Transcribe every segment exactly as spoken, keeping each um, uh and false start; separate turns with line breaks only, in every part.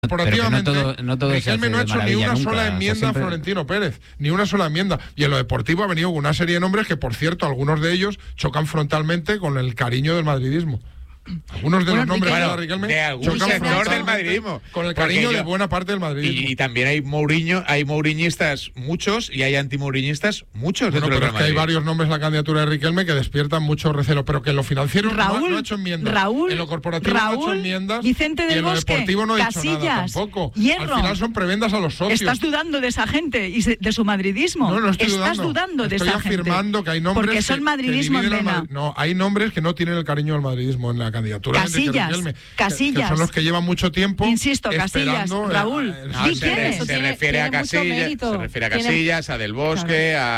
Corporativamente,
no todo, no todo
Riquelme no ha hecho ni una
nunca.
sola enmienda, o sea, siempre... a Florentino Pérez, ni una sola enmienda. Y en lo deportivo ha venido con una serie de nombres que, por cierto, algunos de ellos chocan frontalmente con el cariño del madridismo. Algunos de bueno, los nombres
bueno,
de Riquelme
de algún sector del madridismo,
con el cariño yo, de buena parte del madridismo.
Y, y también hay Mourinho, hay mouriñistas muchos y hay anti-mouriñistas muchos.
Bueno,
dentro
pero
del
es que
Madrid.
hay varios nombres en la candidatura de Riquelme que despiertan mucho recelo, pero que en lo financiero
Raúl,
no, no ha hecho enmiendas.
Raúl,
en lo corporativo
Raúl,
no ha hecho enmiendas.
Vicente del
y en lo
Bosque,
deportivo no ha
Casillas,
hecho nada tampoco.
Hierro.
Al final son prebendas a los socios.
Estás dudando de esa gente y de su madridismo.
No, no estoy
Estás
dudando.
dudando de
estoy
esa gente.
Estoy afirmando que hay nombres
porque son
que,
madridismo
que
en vena.
No, hay nombres que no tienen el cariño del madridismo en la candidatura.
Casillas,
de Riquelme,
Casillas.
Que, que son los que llevan mucho tiempo.
Insisto, Casillas, Raúl.
Eh,
no,
¿Y
se,
quién
re,
es?
se
Tiene,
refiere a Casillas, se refiere a Casillas, a Del Bosque, claro.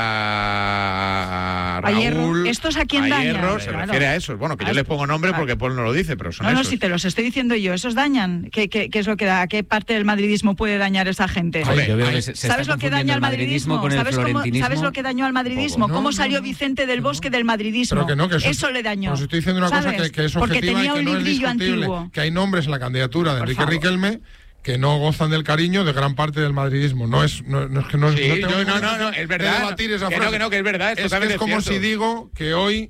a, a Raúl,
a Hierro. ¿Estos a quién
a
dañan?
Hierro, se
claro.
refiere a esos. Bueno, que yo les pongo nombre
claro.
porque Paul no lo dice, pero son
no,
esos.
No, si te los estoy diciendo yo, ¿esos dañan? ¿Qué, qué, qué es lo que da? ¿A qué parte del madridismo puede dañar esa gente?
Ay, yo veo que se, se
¿Sabes lo que daña al madridismo?
con el
¿Sabes, cómo, ¿Sabes lo que dañó al madridismo?
No,
¿Cómo
no,
salió
no,
Vicente del Bosque
no.
del madridismo?
Pero que no, que eso,
eso le dañó.
Pues estoy diciendo una
¿sabes?
cosa que, que es
Porque
objetiva
tenía
y que
un
no es
librillo
discutible.
antiguo.
Que hay nombres en la candidatura de
Por
Enrique
favor.
Riquelme que no gozan del cariño de gran parte del madridismo. No es, no, no es que no,
sí,
no,
yo, no, no, no, es verdad.
Debatir esa
que
frase.
no, que no, que es verdad. Es,
es, que es como
cierto.
si digo que hoy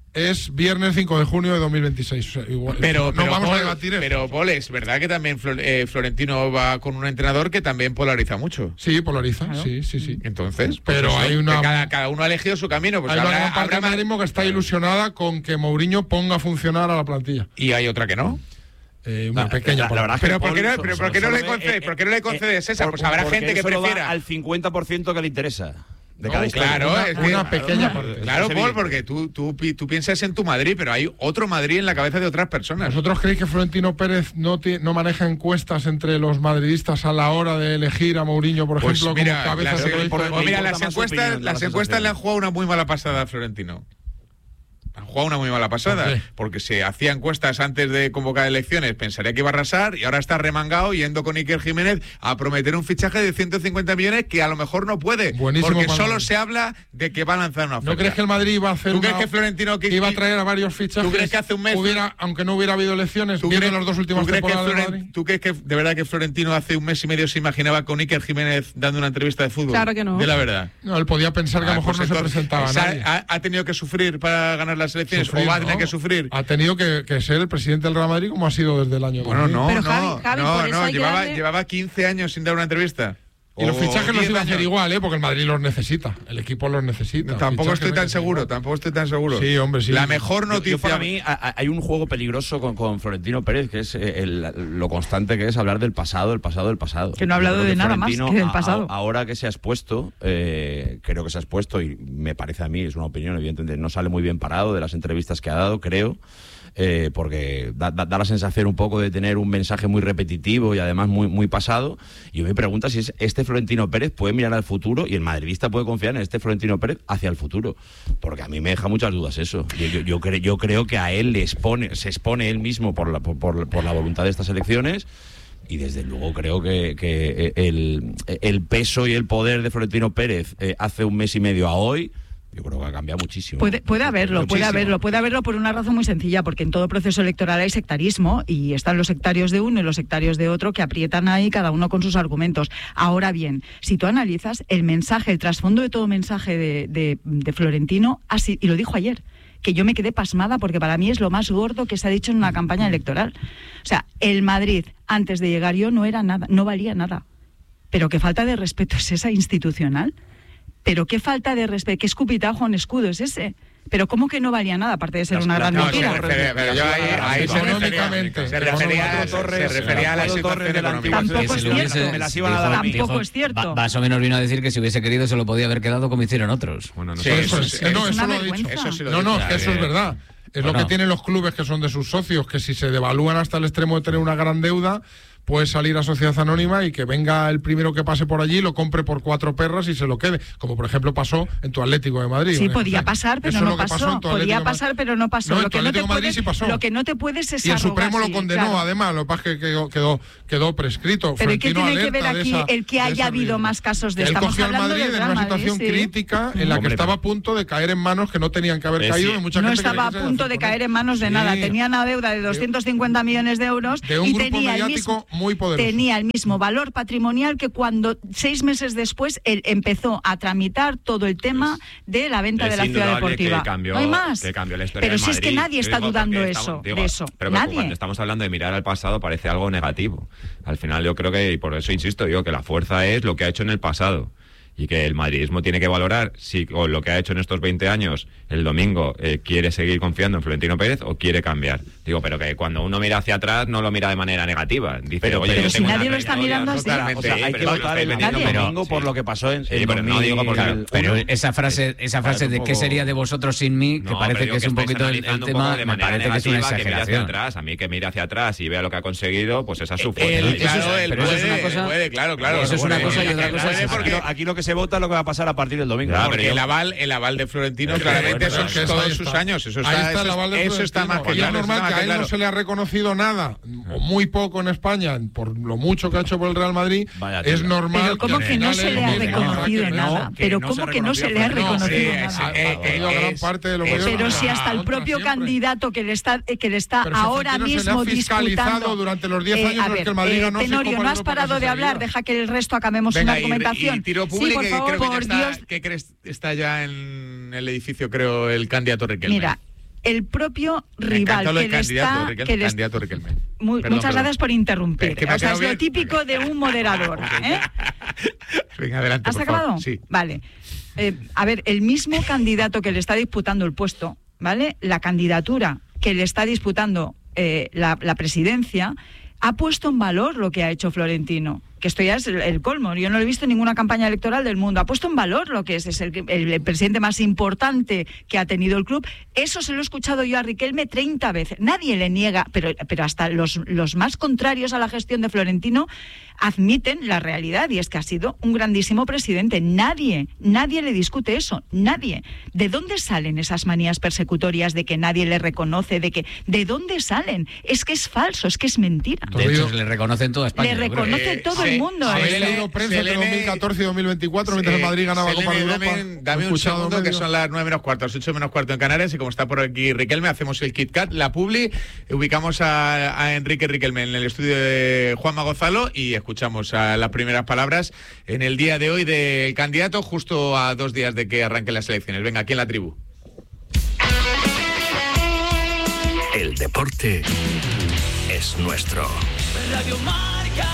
es viernes cinco de junio de dos mil veintiséis. O sea, igual,
pero,
no
pero,
vamos
Paul,
a debatir
pero, Paul, es verdad que también Flor, eh, Florentino va con un entrenador que también polariza mucho.
Sí, polariza,
claro.
sí, sí, sí.
Entonces,
pero
pues eso,
hay una...
Cada, cada uno ha elegido su camino. Pues
hay
habrá,
una gran parte
habrá
del madridismo que está ilusionada con que Mourinho ponga a funcionar a la plantilla.
Y hay otra que no.
Eh, una
la,
pequeña
la, la verdad
pero,
que
¿por qué no,
Paul,
pero
so,
¿por qué
so,
no
so,
le concedes,
eh,
¿por qué no le concedes
eh,
esa?
Por,
pues habrá gente que prefiera
al cincuenta por ciento que le interesa. De cada
no, claro,
una,
es
una
que,
pequeña
claro,
parte.
claro, Paul, porque tú, tú, tú piensas en tu Madrid, pero hay otro Madrid en la cabeza de otras personas.
¿Vosotros creéis que Florentino Pérez no, no maneja encuestas entre los madridistas a la hora de elegir a Mourinho, por
pues
ejemplo,
mira,
como cabeza
las,
de
pues
proyecto?
mira, las encuestas, opinión, las encuestas le han jugado una muy mala pasada a Florentino. Han jugado una muy mala pasada,
¿por qué?
Porque se hacía encuestas antes de convocar elecciones, pensaría que iba a arrasar y ahora está remangado yendo con Iker Jiménez a prometer un fichaje de ciento cincuenta millones que a lo mejor no puede,
Buenísimo
porque
para
solo
Madrid.
se habla de que va a lanzar una oferta.
¿No crees que el Madrid iba a hacer
¿Tú
una,
crees que Florentino que,
que iba a traer a varios fichajes?
¿Tú crees que hace un mes
hubiera, aunque no hubiera habido elecciones,
¿tú
viendo
crees,
las dos últimas
¿tú crees
temporadas
que
de
Floren,
Madrid?
¿Tú crees que de verdad que Florentino hace un mes y medio se imaginaba con Iker Jiménez dando una entrevista de fútbol?
Claro que no.
De la verdad.
No, él podía pensar que
Ah,
a lo mejor
pues
no
entonces,
se presentaba
esa,
nadie.
Ha, ha tenido que sufrir para ganar las elecciones
Sufrir,
o va a tener
¿no?
que sufrir.
Ha tenido que, que ser el presidente del Real Madrid como ha sido desde el año
Bueno,
dos mil.
no,
Pero
no,
Javi, Javi,
no,
por eso
no,
hay que
llevaba,
darle-
llevaba quince años sin dar una entrevista.
Y los
O
fichajes los
diez
iba a hacer
años.
igual, ¿eh? Porque el Madrid los necesita. El equipo los necesita.
Tampoco
Fichajes
estoy tan
hay que hacer
seguro,
igual.
tampoco estoy tan seguro.
Sí, hombre, sí.
La mejor
Yo,
noticia
yo para mí a, a, hay un juego peligroso con, con Florentino Pérez, que es el, lo constante que es hablar del pasado, el pasado, el pasado.
Que no ha hablado
Yo creo
de
que
nada más
Florentino,
que del
a-
pasado.
a- ahora que se ha expuesto, eh, creo que se ha expuesto, y me parece a mí, es una opinión, evidentemente, no sale muy bien parado de las entrevistas que ha dado, creo. Eh, porque da, da, da la sensación un poco de tener un mensaje muy repetitivo y además muy, muy pasado. Y yo me pregunto si es este Florentino Pérez puede mirar al futuro y el madridista puede confiar en este Florentino Pérez hacia el futuro, porque a mí me deja muchas dudas eso. Yo, yo, yo, cre, yo creo que a él le expone, se expone él mismo por la, por, por, por la voluntad de estas elecciones. Y desde luego creo que, que el, el peso y el poder de Florentino Pérez eh, hace un mes y medio a hoy, yo creo que ha cambiado muchísimo.
Puede, puede haberlo,
Muchísimo.
puede haberlo, puede haberlo por una razón muy sencilla, porque en todo proceso electoral hay sectarismo y están los sectarios de uno y los sectarios de otro que aprietan ahí cada uno con sus argumentos. Ahora bien, si tú analizas el mensaje, el trasfondo de todo mensaje de, de, de Florentino, así, y lo dijo ayer, que yo me quedé pasmada porque para mí es lo más gordo que se ha dicho en una campaña electoral. O sea, el Madrid, antes de llegar yo, no era nada, no valía nada. Pero qué falta de respeto es esa institucional. Pero qué falta de respeto, qué escupitajo en escudo es ese. Pero cómo que no valía nada, aparte de ser
Las-
una gran
No,
mentira.
se refería, pero yo ahí, ahí se refería,
Económicamente.
se refería,
Torres,
se refería a la
Torres
situación
de la
económica.
antigua
Tampoco es
Que si lo
cierto.
Me las iban a dar a mí.
Tampoco es cierto.
Más o menos vino a decir que si hubiese querido se lo podía haber quedado como hicieron otros. Bueno, no
Sí,
sé.
Eso es,
es-
no,
es
eso
una
lo ha dicho.
vergüenza.
Eso sí lo
No, no,
dice.
es que eso es verdad. Es
Bueno.
lo que tienen los clubes que son de sus socios, que si se devalúan hasta el extremo de tener una gran deuda, puede salir a Sociedad Anónima y que venga el primero que pase por allí, lo compre por cuatro perras y se lo quede. Como por ejemplo pasó en tu Atlético de Madrid.
Sí,
¿eh?
podía pasar, pero
Eso es
no
lo que
pasó.
en tu Atlético
Podía
de
pasar,
Madrid.
pero no pasó.
No, en
lo,
tu
que no te
Atlético de Madrid
puedes,
sí pasó.
lo que no te puedes es
Y el
arrogar,
Supremo lo
sí,
condenó,
claro.
además, lo que pasa es que quedó, quedó, quedó prescrito.
Pero ¿y qué
Florentino
tiene que ver
alerta de
aquí
esa-
el que
de
haya
esa
habido
riesgo.
más casos de
Él
estamos
cogió al
hablando
Madrid
del
en
Real
una
Madrid,
situación
sí.
crítica en la que
Hombre,
estaba a
pero-
punto de caer en manos que no tenían que haber
Eh,
caído.
sí.
Y mucha
No
gente
estaba
quería
a
que se
punto de
haya
caer en manos de
Sí.
nada. Tenía una deuda de doscientos cincuenta millones de euros
de un
y
grupo
tenía el
mediático
mismo,
muy poderoso.
tenía el mismo valor patrimonial que cuando seis meses después él empezó a tramitar todo el tema de la venta de la ciudad deportiva.
Que cambió,
no hay más.
Que cambió la historia
pero
del
si es que
Madrid.
nadie está
Digo,
dudando
porque
eso,
estamos, digo,
de eso.
Pero
nadie.
cuando estamos hablando de mirar al pasado parece algo negativo. Al final yo creo que, y por eso insisto, digo que la fuerza es lo que ha hecho en el pasado. Y que el madridismo tiene que valorar si con lo que ha hecho en estos veinte años el domingo eh, quiere seguir confiando en Florentino Pérez o quiere cambiar. Digo, pero que cuando uno mira hacia atrás no lo mira de manera negativa. Dice,
Pero-
oye,
pero
yo
si
tengo
nadie
una
lo está
trayectoria
mirando así.
totalmente,
O sea, hay
pero
que
lo
votar
estoy
el
vendiendo
Nadie.
como-
domingo por
sí.
lo que pasó en,
Sí,
en
pero no digo porque-
dos mil uno.
Pero esa frase, esa frase
Parece
de
un
qué
poco-
sería de vosotros sin mí, que
No,
parece
pero
que es un
estáis
poquito el, el
analizando un poco
tema,
de
me
manera
parece que es una
negativa, que mire hacia
exageración.
atrás. A mí que mire hacia atrás y vea lo que ha conseguido, pues esa es su fuerza.
Él,
Y-
claro,
eso es-
él
pero eso
puede,
es una cosa-
puede, claro, claro.
eso es una
Puede,
cosa y otra
él
cosa
puede
es-
porque
Aquí, aquí lo que se vota es lo que va a pasar a partir del domingo.
Ya,
¿no?
pero
Porque
yo-
el aval, el aval de Florentino,
Pero
claramente,
bueno,
son
es que
todos
ahí
sus
está.
años. Eso
Ahí
está,
está el
eso,
aval de
eso está más
Florentino.
que
Y es
claro.
normal
está
que
más
a él
claro.
no se le ha reconocido nada, o muy poco en España, por lo mucho que ha hecho por el Real Madrid.
Vaya
Es
tela.
normal.
Pero ¿cómo
al
que no
final
se
él
le ha
mismo
reconocido
saque de-
nada?
que
Pero
no
¿cómo
se
que no se le ha
reconoció,
No,
reconocido
sí,
nada?
ha- ha tenido
es-
gran parte de los
es-
medios.
Pero si hasta el
contra
propio
siempre.
candidato que le está que le está
Pero si
ahora
Florentino se le ha
mismo
fiscalizado
disputando
durante los diez
Eh,
años
a
en los
ver,
que el Madrid
eh,
ganó seis
Tenorio,
Copas
no
de
has
Europa
parado
con
de hablar,
seguridad.
deja que el resto acabemos
Venga,
una
y-
argumentación.
Y, Tiro
Sí,
Publi,
por
que
favor,
creo que ya
por
está,
Dios.
¿qué crees? Está ya en el edificio, creo, el candidato Riquelme.
Mira, el propio
Me
rival
encanta lo
que
del
le
candidato,
está
Riquelme,
que le
candidato Riquelme.
Muy-
Perdón,
muchas
perdón.
gracias por interrumpir.
Es que me ha
o sea,
quedado
es lo
bien.
típico de un moderador. ¿eh?
Venga, adelante,
¿Has
por
acabado?
favor. Sí.
Vale. Eh, a ver, el mismo candidato que le está disputando el puesto, ¿vale? La candidatura que le está disputando eh, la, la presidencia, ha puesto en valor lo que ha hecho Florentino. Que esto ya es el, el colmo. Yo no lo he visto en ninguna campaña electoral del mundo. Ha puesto en valor lo que es, es el, el, el presidente más importante que ha tenido el club. Eso se lo he escuchado yo a Riquelme treinta veces. Nadie le niega, pero, pero hasta los, los más contrarios a la gestión de Florentino admiten la realidad, y es que ha sido un grandísimo presidente. Nadie, nadie le discute eso. Nadie. ¿De dónde salen esas manías persecutorias de que nadie le reconoce? De que, ¿de dónde salen? Es que es falso, es que es mentira.
De hecho, se le reconoce en toda España.
Le
yo creo.
reconoce
Eh,
todo
sí,
el mundo.
sí,
a
Habéis
eso.
leído prensa entre
Selene-
dos mil catorce y dos mil veinticuatro, mientras el
Eh,
Madrid ganaba Copa de
Selene,
Europa.
Dame, dame
He
un
escuchado
segundo, que
medio.
son las nueve menos cuarto, las ocho menos cuarto en Canarias, y como está por aquí Riquelme, hacemos el Kit Kat, la Publi, ubicamos a, a Enrique Riquelme en el estudio de Juanma Gonzalo y escuchamos a las primeras palabras en el día de hoy del candidato, justo a dos días de que arranquen las elecciones. Venga, aquí en la tribu.
El deporte es nuestro.
Radio Marca.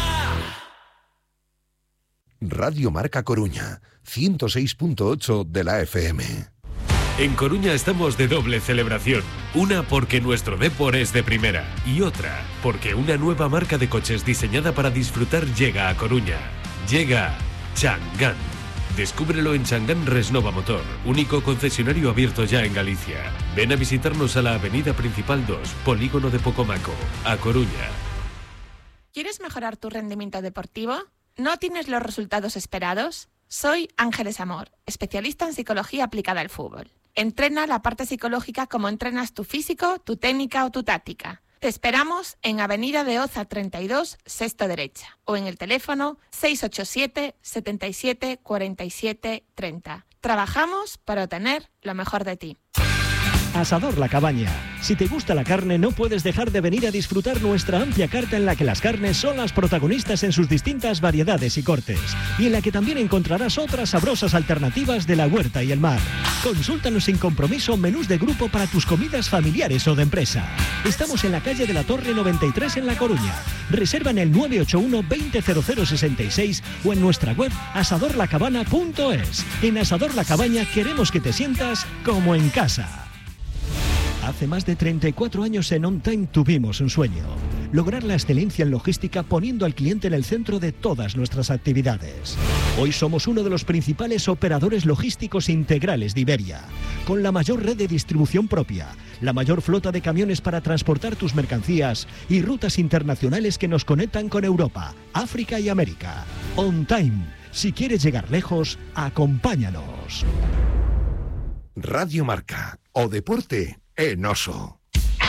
Radio Marca Coruña, ciento seis punto ocho de la F M.
En Coruña estamos de doble celebración. Una porque nuestro Depor es de primera y otra porque una nueva marca de coches diseñada para disfrutar llega a Coruña. Llega Changán. Descúbrelo en Changán Resnova Motor, único concesionario abierto ya en Galicia. Ven a visitarnos a la avenida principal dos, Polígono de Pocomaco, a Coruña.
¿Quieres mejorar tu rendimiento deportivo? ¿No tienes los resultados esperados? Soy Ángeles Amor, especialista en psicología aplicada al fútbol. Entrena la parte psicológica como entrenas tu físico, tu técnica o tu táctica. Te esperamos en Avenida de Oza treinta y dos, sexto derecha, o en el teléfono seis ocho siete, siete siete, cuatro siete tres cero. Trabajamos para obtener lo mejor de ti.
Asador La Cabaña. Si te gusta la carne, no puedes dejar de venir a disfrutar nuestra amplia carta en la que las carnes son las protagonistas en sus distintas variedades y cortes, y en la que también encontrarás otras sabrosas alternativas de la huerta y el mar. Consúltanos sin compromiso menús de grupo para tus comidas familiares o de empresa. Estamos en la calle de la Torre noventa y tres en La Coruña. Reserva en el nueve ocho uno, veinte cero cero sesenta y seis o en nuestra web asador la cabana punto es. En Asador La Cabaña queremos que te sientas como en casa. Hace más de treinta y cuatro años en On Time tuvimos un sueño: lograr la excelencia en logística poniendo al cliente en el centro de todas nuestras actividades. Hoy somos uno de los principales operadores logísticos integrales de Iberia, con la mayor red de distribución propia, la mayor flota de camiones para transportar tus mercancías y rutas internacionales que nos conectan con Europa, África y América. On Time. Si quieres llegar lejos, acompáñanos.
Radio Marca, o deporte en oso.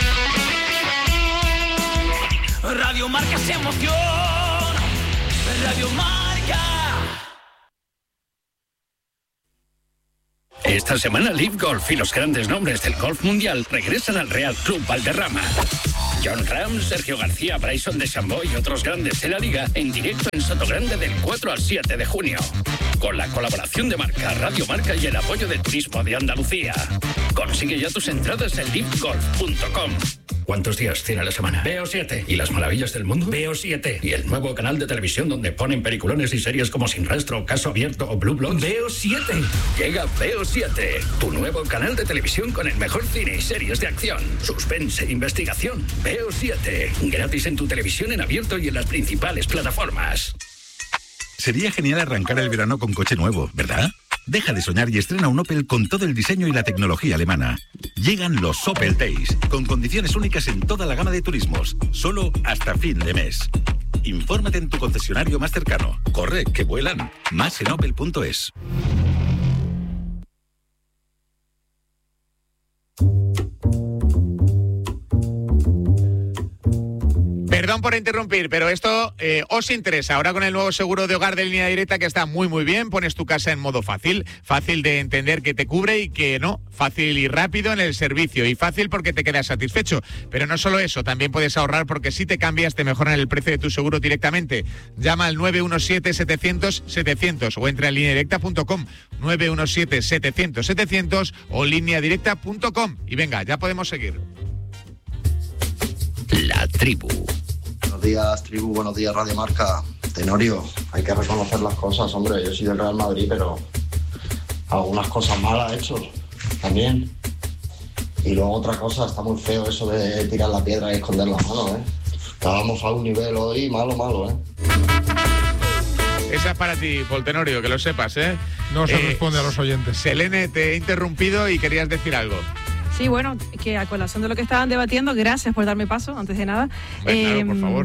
Radio Marca se emoción. Radio Marca.
Esta semana Live Golf y los grandes nombres del golf mundial regresan al Real Club Valderrama. John Ram, Sergio García, Bryson DeChambeau y otros grandes de la liga en directo en Sotogrande del cuatro al siete de junio. Con la colaboración de Marca, Radio Marca y el apoyo de Turismo de Andalucía. Consigue ya tus entradas en live golf punto com. ¿Cuántos días tiene la semana? Veo siete. ¿Y las maravillas del mundo? Veo siete. ¿Y el nuevo canal de televisión donde ponen peliculones y series como Sin Rastro, Caso Abierto o Blue Bloods? Veo siete. Llega Veo siete, tu nuevo canal de televisión con el mejor cine y series de acción, suspense e investigación. Veo siete. Gratis en tu televisión en abierto y en las principales plataformas.
Sería genial arrancar el verano con coche nuevo, ¿verdad? Deja de soñar y estrena un Opel con todo el diseño y la tecnología alemana. Llegan los Opel Days, con condiciones únicas en toda la gama de turismos, solo hasta fin de mes. Infórmate en tu concesionario más cercano. Corre, que vuelan. Más en opel punto es.
Perdón por interrumpir, pero esto eh, os interesa. Ahora con el nuevo seguro de hogar de Línea Directa, que está muy muy bien, pones tu casa en modo fácil, fácil de entender que te cubre y que no, fácil y rápido en el servicio, y fácil porque te quedas satisfecho. Pero no solo eso, también puedes ahorrar porque si te cambias te mejoran el precio de tu seguro directamente. Llama al nueve uno siete, setecientos, setecientos o entra en línea directa punto com, nueve uno siete, setecientos, setecientos o línea directa punto com. Y venga, ya podemos seguir.
La tribu.
Buenos días, tribu, buenos días, Radio Marca. Tenorio, hay que reconocer las cosas, hombre. Yo soy del Real Madrid, pero algunas cosas malas ha hecho también. Y luego otra cosa, está muy feo eso de tirar la piedra y esconder la mano, ¿eh? Estábamos a un nivel hoy malo, malo, ¿eh?
Esa es para ti, Paul Tenorio, que lo sepas, ¿eh?
No se
eh,
responde a los oyentes.
Selene, te he interrumpido y querías decir algo.
Sí, bueno, que a colación de lo que estaban debatiendo, gracias por darme paso, antes de nada.
Bueno, eh, por favor.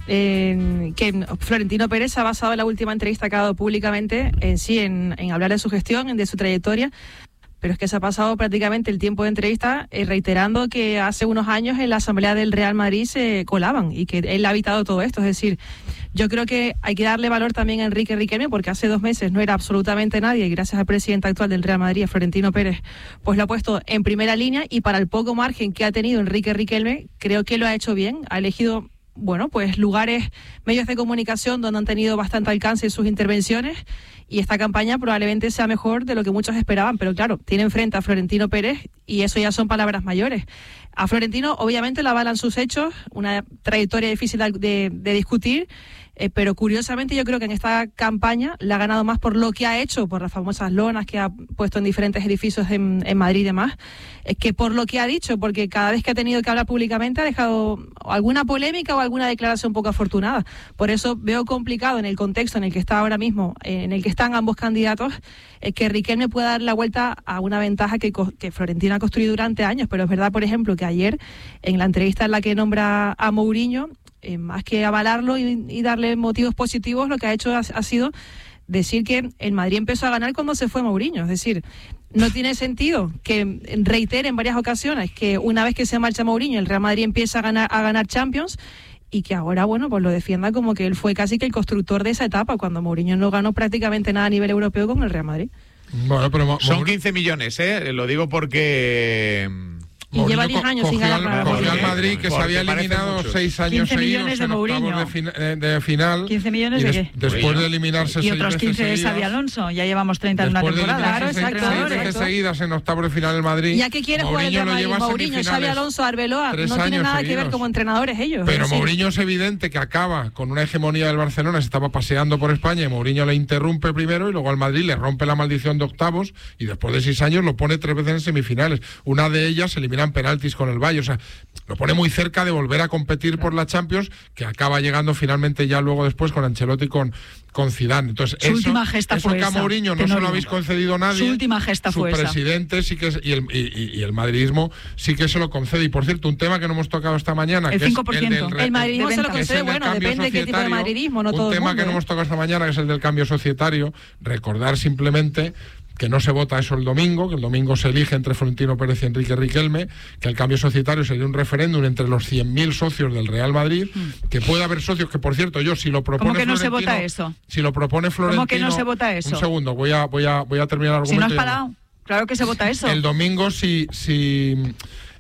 Eh, que Florentino Pérez se ha basado en la última entrevista que ha dado públicamente en sí, en, en hablar de su gestión, de su trayectoria, pero es que se ha pasado prácticamente el tiempo de entrevista eh, reiterando que hace unos años en la Asamblea del Real Madrid se colaban y que él ha evitado todo esto. Es decir, yo creo que hay que darle valor también a Enrique Riquelme, porque hace dos meses no era absolutamente nadie y gracias al presidente actual del Real Madrid, Florentino Pérez, pues lo ha puesto en primera línea, y para el poco margen que ha tenido Enrique Riquelme, creo que lo ha hecho bien. Ha elegido, bueno, pues lugares, medios de comunicación donde han tenido bastante alcance en sus intervenciones, y esta campaña probablemente sea mejor de lo que muchos esperaban, pero claro, tiene enfrente a Florentino Pérez y eso ya son palabras mayores. A Florentino obviamente le avalan sus hechos, una trayectoria difícil de, de discutir, eh, pero curiosamente yo creo que en esta campaña le ha ganado más por lo que ha hecho, por las famosas lonas que ha puesto en diferentes edificios en, en Madrid y demás, eh, que por lo que ha dicho, porque cada vez que ha tenido que hablar públicamente ha dejado alguna polémica o alguna declaración poco afortunada. Por eso veo complicado, en el contexto en el que está ahora mismo, eh, en el que están ambos candidatos, eh, que Riquelme pueda dar la vuelta a una ventaja que, que Florentino ha construido durante años. Pero es verdad, por ejemplo, que ayer, en la entrevista en la que nombra a Mourinho, eh, más que avalarlo y, y darle motivos positivos, lo que ha hecho ha, ha sido decir que el Madrid empezó a ganar cuando se fue Mourinho. Es decir, no tiene sentido que reitere en varias ocasiones que una vez que se marcha Mourinho, el Real Madrid empieza a ganar, a ganar Champions, y que ahora, bueno, pues lo defienda como que él fue casi que el constructor de esa etapa, cuando Mourinho no ganó prácticamente nada a nivel europeo con el Real Madrid.
Bueno, pero
son quince millones, ¿eh? Lo digo porque...
Y Mourinho lleva diez años sin ganar nada.
Cogió al Madrid, que se había eliminado seis años seguidos en octavos de, fin, de, de final.
¿quince millones de qué?
Después de eliminarse
y otros quince de Xabi Alonso. Ya llevamos treinta en una temporada.
Claro, exacto. Seis veces seguidas en octavos de final el Madrid.
¿Ya qué quiere jugar el Real Madrid? Mourinho, Xabi Alonso, Arbeloa. No tienen nada que ver como entrenadores ellos.
Pero Mourinho es evidente que acaba con una hegemonía del Barcelona. Se estaba paseando por España y Mourinho le interrumpe primero, y luego al Madrid le rompe la maldición de octavos, y después de seis años lo pone tres veces en semifinales. Una de ellas se eliminan penaltis con el Valle. O sea, lo pone muy cerca de volver a competir por la Champions, que acaba llegando finalmente ya luego después con Ancelotti y con, con Zidane. Entonces,
su
eso,
última gesta
eso
fue
que a Mourinho no se lo habéis concedido nadie.
Su última gesta
su
fue esa. Su
presidente sí que es, y, el, y, y el madridismo sí que se lo concede. Y por cierto, un tema que no hemos tocado esta mañana,
el
que
cinco por ciento.
es el del
el madridismo se lo concede, bueno, depende de qué tipo de madridismo, no todo
un
el
tema
mundo,
que no
¿eh?
hemos tocado esta mañana, que es el del cambio societario. Recordar simplemente que no se vota eso el domingo, que el domingo se elige entre Florentino Pérez y Enrique Riquelme, que el cambio societario sería un referéndum entre los cien mil socios del Real Madrid, mm. que puede haber socios que, por cierto, yo si lo propone
¿Cómo que no
Florentino,
se vota eso?
Si lo propone Florentino...
¿Cómo que no se vota eso?
Un segundo, voy a, voy a, voy a terminar el argumento.
Si no has parado, claro que se vota eso.
El domingo, si... si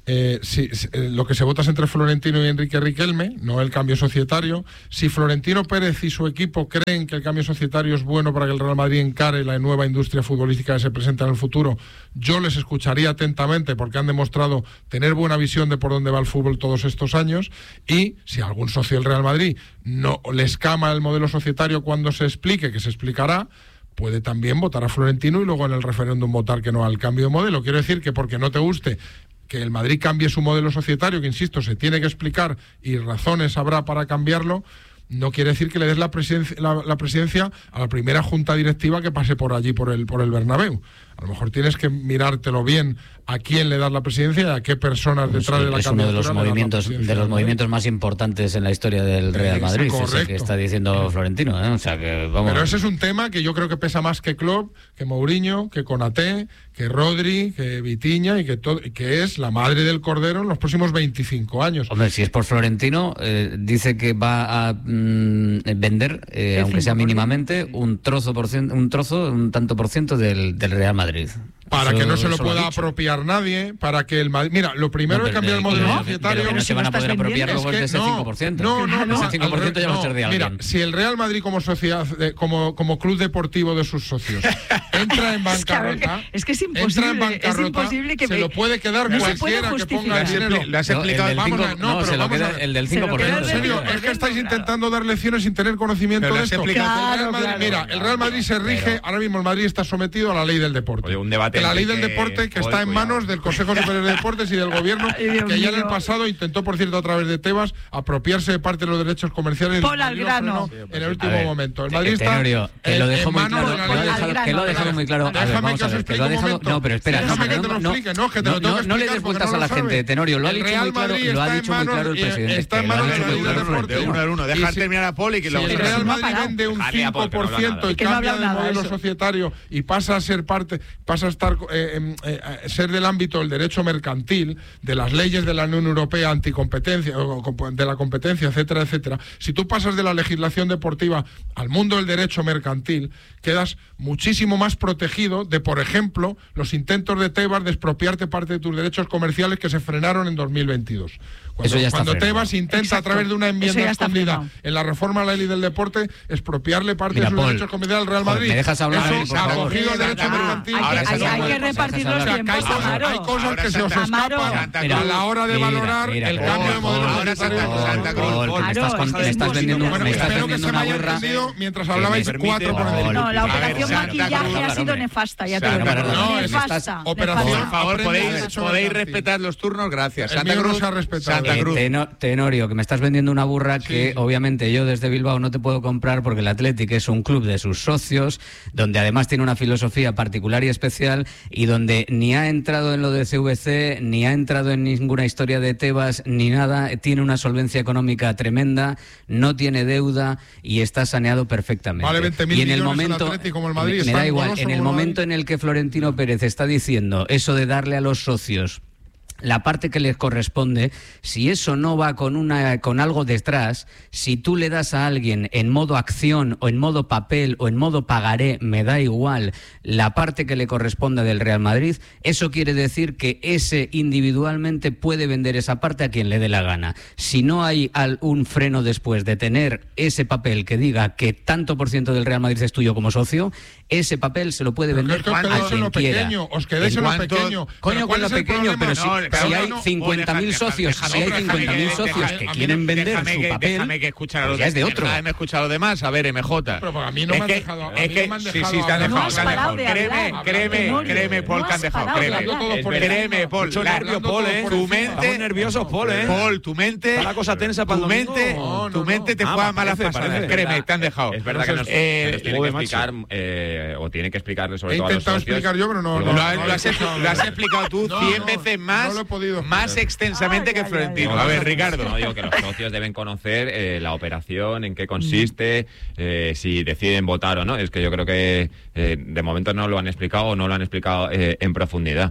Eh, si, si, eh, lo que se vota es entre Florentino y Enrique Riquelme, no el cambio societario. Si Florentino Pérez y su equipo creen que el cambio societario es bueno para que el Real Madrid encare la nueva industria futbolística que se presenta en el futuro, yo les escucharía atentamente porque han demostrado tener buena visión de por dónde va el fútbol todos estos años. Y si a algún socio del Real Madrid no les cama el modelo societario cuando se explique, que se explicará, puede también votar a Florentino y luego en el referéndum votar que no al cambio de modelo. Quiero decir que porque no te guste que el Madrid cambie su modelo societario, que insisto, se tiene que explicar y razones habrá para cambiarlo, no quiere decir que le des la presidencia, la, la presidencia a la primera junta directiva que pase por allí, por el, por el Bernabéu. A lo mejor tienes que mirártelo bien a quién le das la presidencia y a qué personas
pues
detrás
sí,
de la
es uno de los movimientos de los movimientos más importantes en la historia del Real Madrid, ese que está diciendo Florentino, ¿eh? O sea que vamos.
Pero ese es un tema que yo creo que pesa más que Klopp, que Mourinho, que Konaté, que Rodri, que Vitinha y que todo, y que es la madre del cordero en los próximos veinticinco años.
Hombre, si es por Florentino, eh, dice que va a mm, vender, eh, aunque sea mínimamente, un trozo por ciento, un trozo, un tanto por ciento del, del Real Madrid.
Para
eso,
que no se lo
lo
pueda apropiar nadie, para que el Madrid... Mira, lo primero
no,
es cambiar el modelo
no,
societario...
Pero que no se van a poder apropiar luego es de ese cinco por ciento.
No, no, no.
Ese cinco por ciento ya va a ser de alguien.
Mira, si el Real Madrid como sociedad, como, como club deportivo de sus socios, entra en bancarrota...
Es que es imposible,
entra en bancarrota,
es imposible que
se
me,
lo puede quedar
no
cualquiera que ponga el dinero.
Lo has explicado.
El del cinco,
vamos a, no,
no,
pero
se lo
vamos
queda
a,
el del cinco por ciento.
En serio, es que estáis intentando dar lecciones sin tener conocimiento
pero
de esto.
Claro,
el Real Madrid,
claro,
mira, el Real Madrid se rige,
pero,
ahora mismo el Madrid está sometido a la ley del deporte.
Oye, un debate
la ley del
que,
deporte que
joder,
está en
cuidado.
manos del Consejo Superior de Deportes y del Gobierno,
Ay, Dios
que ya en el
mío.
pasado intentó, por cierto, a través de Tebas, apropiarse de parte de los derechos comerciales.
Pon al grano.
En el último
A ver,
momento. El
que-
Madrid
que
está
Tenorio, que lo
en-
dejó
en
muy
manos
claro,
de la
que lo ha
ley del
dejado-
deporte.
que lo ha dejado muy claro. A ver,
Déjame
vamos
que
a
os
ver, que
explique
lo ha
un
dejado.
momento.
No, pero espera,
Déjame
no,
que te lo
no,
explique, no, que te
no,
lo tengo
no,
que
no le
explicar
des
porque
vueltas
no
a la
lo
gente,
sabe.
Tenorio, lo ha
El
dicho
Real
muy claro,
Madrid
lo ha
está en
dicho muy
manos-
claro el
eh,
presidente.
está en
que lo ha
manos de
dicho
la
muy
ley del
claro
deporte.
De uno en uno. Dejar
Y si-
terminar a Paul y que
Si
lo
el
Pero
Real
si no ha
Madrid
parado.
vende un
Dejarle a Paul, que no
cinco por
habla
ciento
nada.
y
Que no
cambia
habla
de
nada,
modelo
eso.
societario y pasa a ser parte, pasa a estar eh, eh, eh, ser del ámbito del derecho mercantil, de las leyes de la Unión Europea anticompetencia, o comp- de la competencia, etcétera, etcétera. Si tú pasas de la legislación deportiva al mundo del derecho mercantil, quedas muchísimo más protegido de, por ejemplo, los intentos de Tebas de expropiarte parte de tus derechos comerciales que se frenaron en dos mil veintidós. Cuando,
Eso ya está
cuando
frenado.
Tebas intenta,
Exacto.
a través de una
Eso
enmienda
ya está
escondida
frenado.
en la reforma a la ley del deporte, expropiarle parte
Mira,
de sus
Paul,
derechos comerciales al Real
Paul,
Madrid.
¿me dejas hablar,
Eso
por
ha
favor?
cogido el derecho
Ah,
mercantil.
hay que-
Ahora
hay,
se
hay
acabó.
que repartir los
O sea, que hay
tiempos,
cosas,
Amaro.
hay cosas
Ahora
que se os
Santa-
escapan
Amaro.
Mira,
a la hora de
mira,
valorar
mira,
el
Paul,
cambio de
Paul,
modelo
ahora
societario.
Santa Cruz, Santa Cruz.
Paul, que me
Claro,
estás, con-
es que
me
es
estás vendiendo,
imposible.
me estás
Espero que
vendiendo
se me
una
haya
burra.
entendido mientras
que me
hablabais
permite-
cuatro por
Paul,
encima.
No, la
A ver,
operación
Santa
maquillaje
Cruz,
ha sido
hombre.
nefasta, ya te
Santa
lo digo.
Cruz.
No, es que
Nefasta.
estás- operación-
Por
nefasta.
favor,
Aprende
podéis,
derecho
podéis
mercantil.
respetar los turnos, gracias.
El
Santa
mío no
Cruz,
se ha respetado.
Santa
Eh,
Cruz.
Teno- Tenorio, que me estás vendiendo una burra que obviamente yo desde Bilbao no te puedo comprar porque el Athletic es un club de sus socios, donde además tiene una filosofía particular y especial y donde ni ha entrado en lo de C V C, ni ha entrado en ninguna historia de Tebas, ni nada, tiene una solvencia económica tremenda, no tiene deuda y está saneado perfectamente.
Vale veinte mil
y en el
millones el
momento,
Athletic como el Madrid,
me,
es
me
tan
da igual,
goloso
en el
como el
momento
Madrid.
en el que Florentino Pérez está diciendo eso de darle a los socios la parte que les corresponde, si eso no va con una con algo detrás, si tú le das a alguien en modo acción o en modo papel o en modo pagaré, me da igual, la parte que le corresponde del Real Madrid, eso quiere decir que ese individualmente puede vender esa parte a quien le dé la gana. Si no hay al- un freno después de tener ese papel que diga que tanto por ciento del Real Madrid es tuyo como socio, ese papel se lo puede
Pero
vender
que os
a
quedéis en
quien
lo
quiera.
pequeño, os quedéis
¿En
en lo
cuánto-
pequeño.
Coño,
Pero
con
¿cuál
lo
es el
pequeño,
problema?
pero si,
No,
si
pero
hay
no,
cincuenta mil
deja-
socios,
déjame-
si hay
déjame
cincuenta mil
que-
socios
déjame-
que
a mí-
quieren vender
déjame
su
que-
papel,
Déjame que escuchar a
pues
los
ya es de
demás.
otro.
Déjame escuchar a los demás. A ver, M J.
Pero a mí no
es
me han
que,
dejado- a
es
mí
que,
no me han
sí,
dejado
sí, te han
hablar.
dejado.
No has
te han
parado
dejado.
de
Créeme,
hablar.
créeme,
Tenorio,
créeme, Paul,
no
que han
has
dejado.
parado de
Créeme,
hablar.
Todos por
créeme,
encima.
Paul.
Mucho
la-
nervio, Paul, eh.
Tu mente.
Estamos nerviosos, Paul, ¿eh?
Paul, tu mente.
Está la cosa tensa para
Tu
el domingo.
mente,
No, no,
tu mente te
Ah,
juega malas
parece,
pasadas.
parece.
Créeme, te han dejado.
Es verdad que nos,
Eh,
que nos tiene que
joder, macho.
explicar, eh, o tiene que explicarle sobre
He
todo a los
intentado
socios.
explicar yo, pero no-
Porque
no-
Lo,
no-
has-
no
lo has,
no,
lo has
no.
explicado tú
No,
cien
no,
veces
no
más,
lo he podido
más
explicar.
extensamente
Ay,
que
ay,
Florentino.
ay,
A
ay.
ver, Ricardo.
No digo que los socios deben conocer eh, la operación, en qué consiste, eh, si deciden votar o no. Es que yo creo que eh, de momento no lo han explicado o no lo han explicado eh, en profundidad.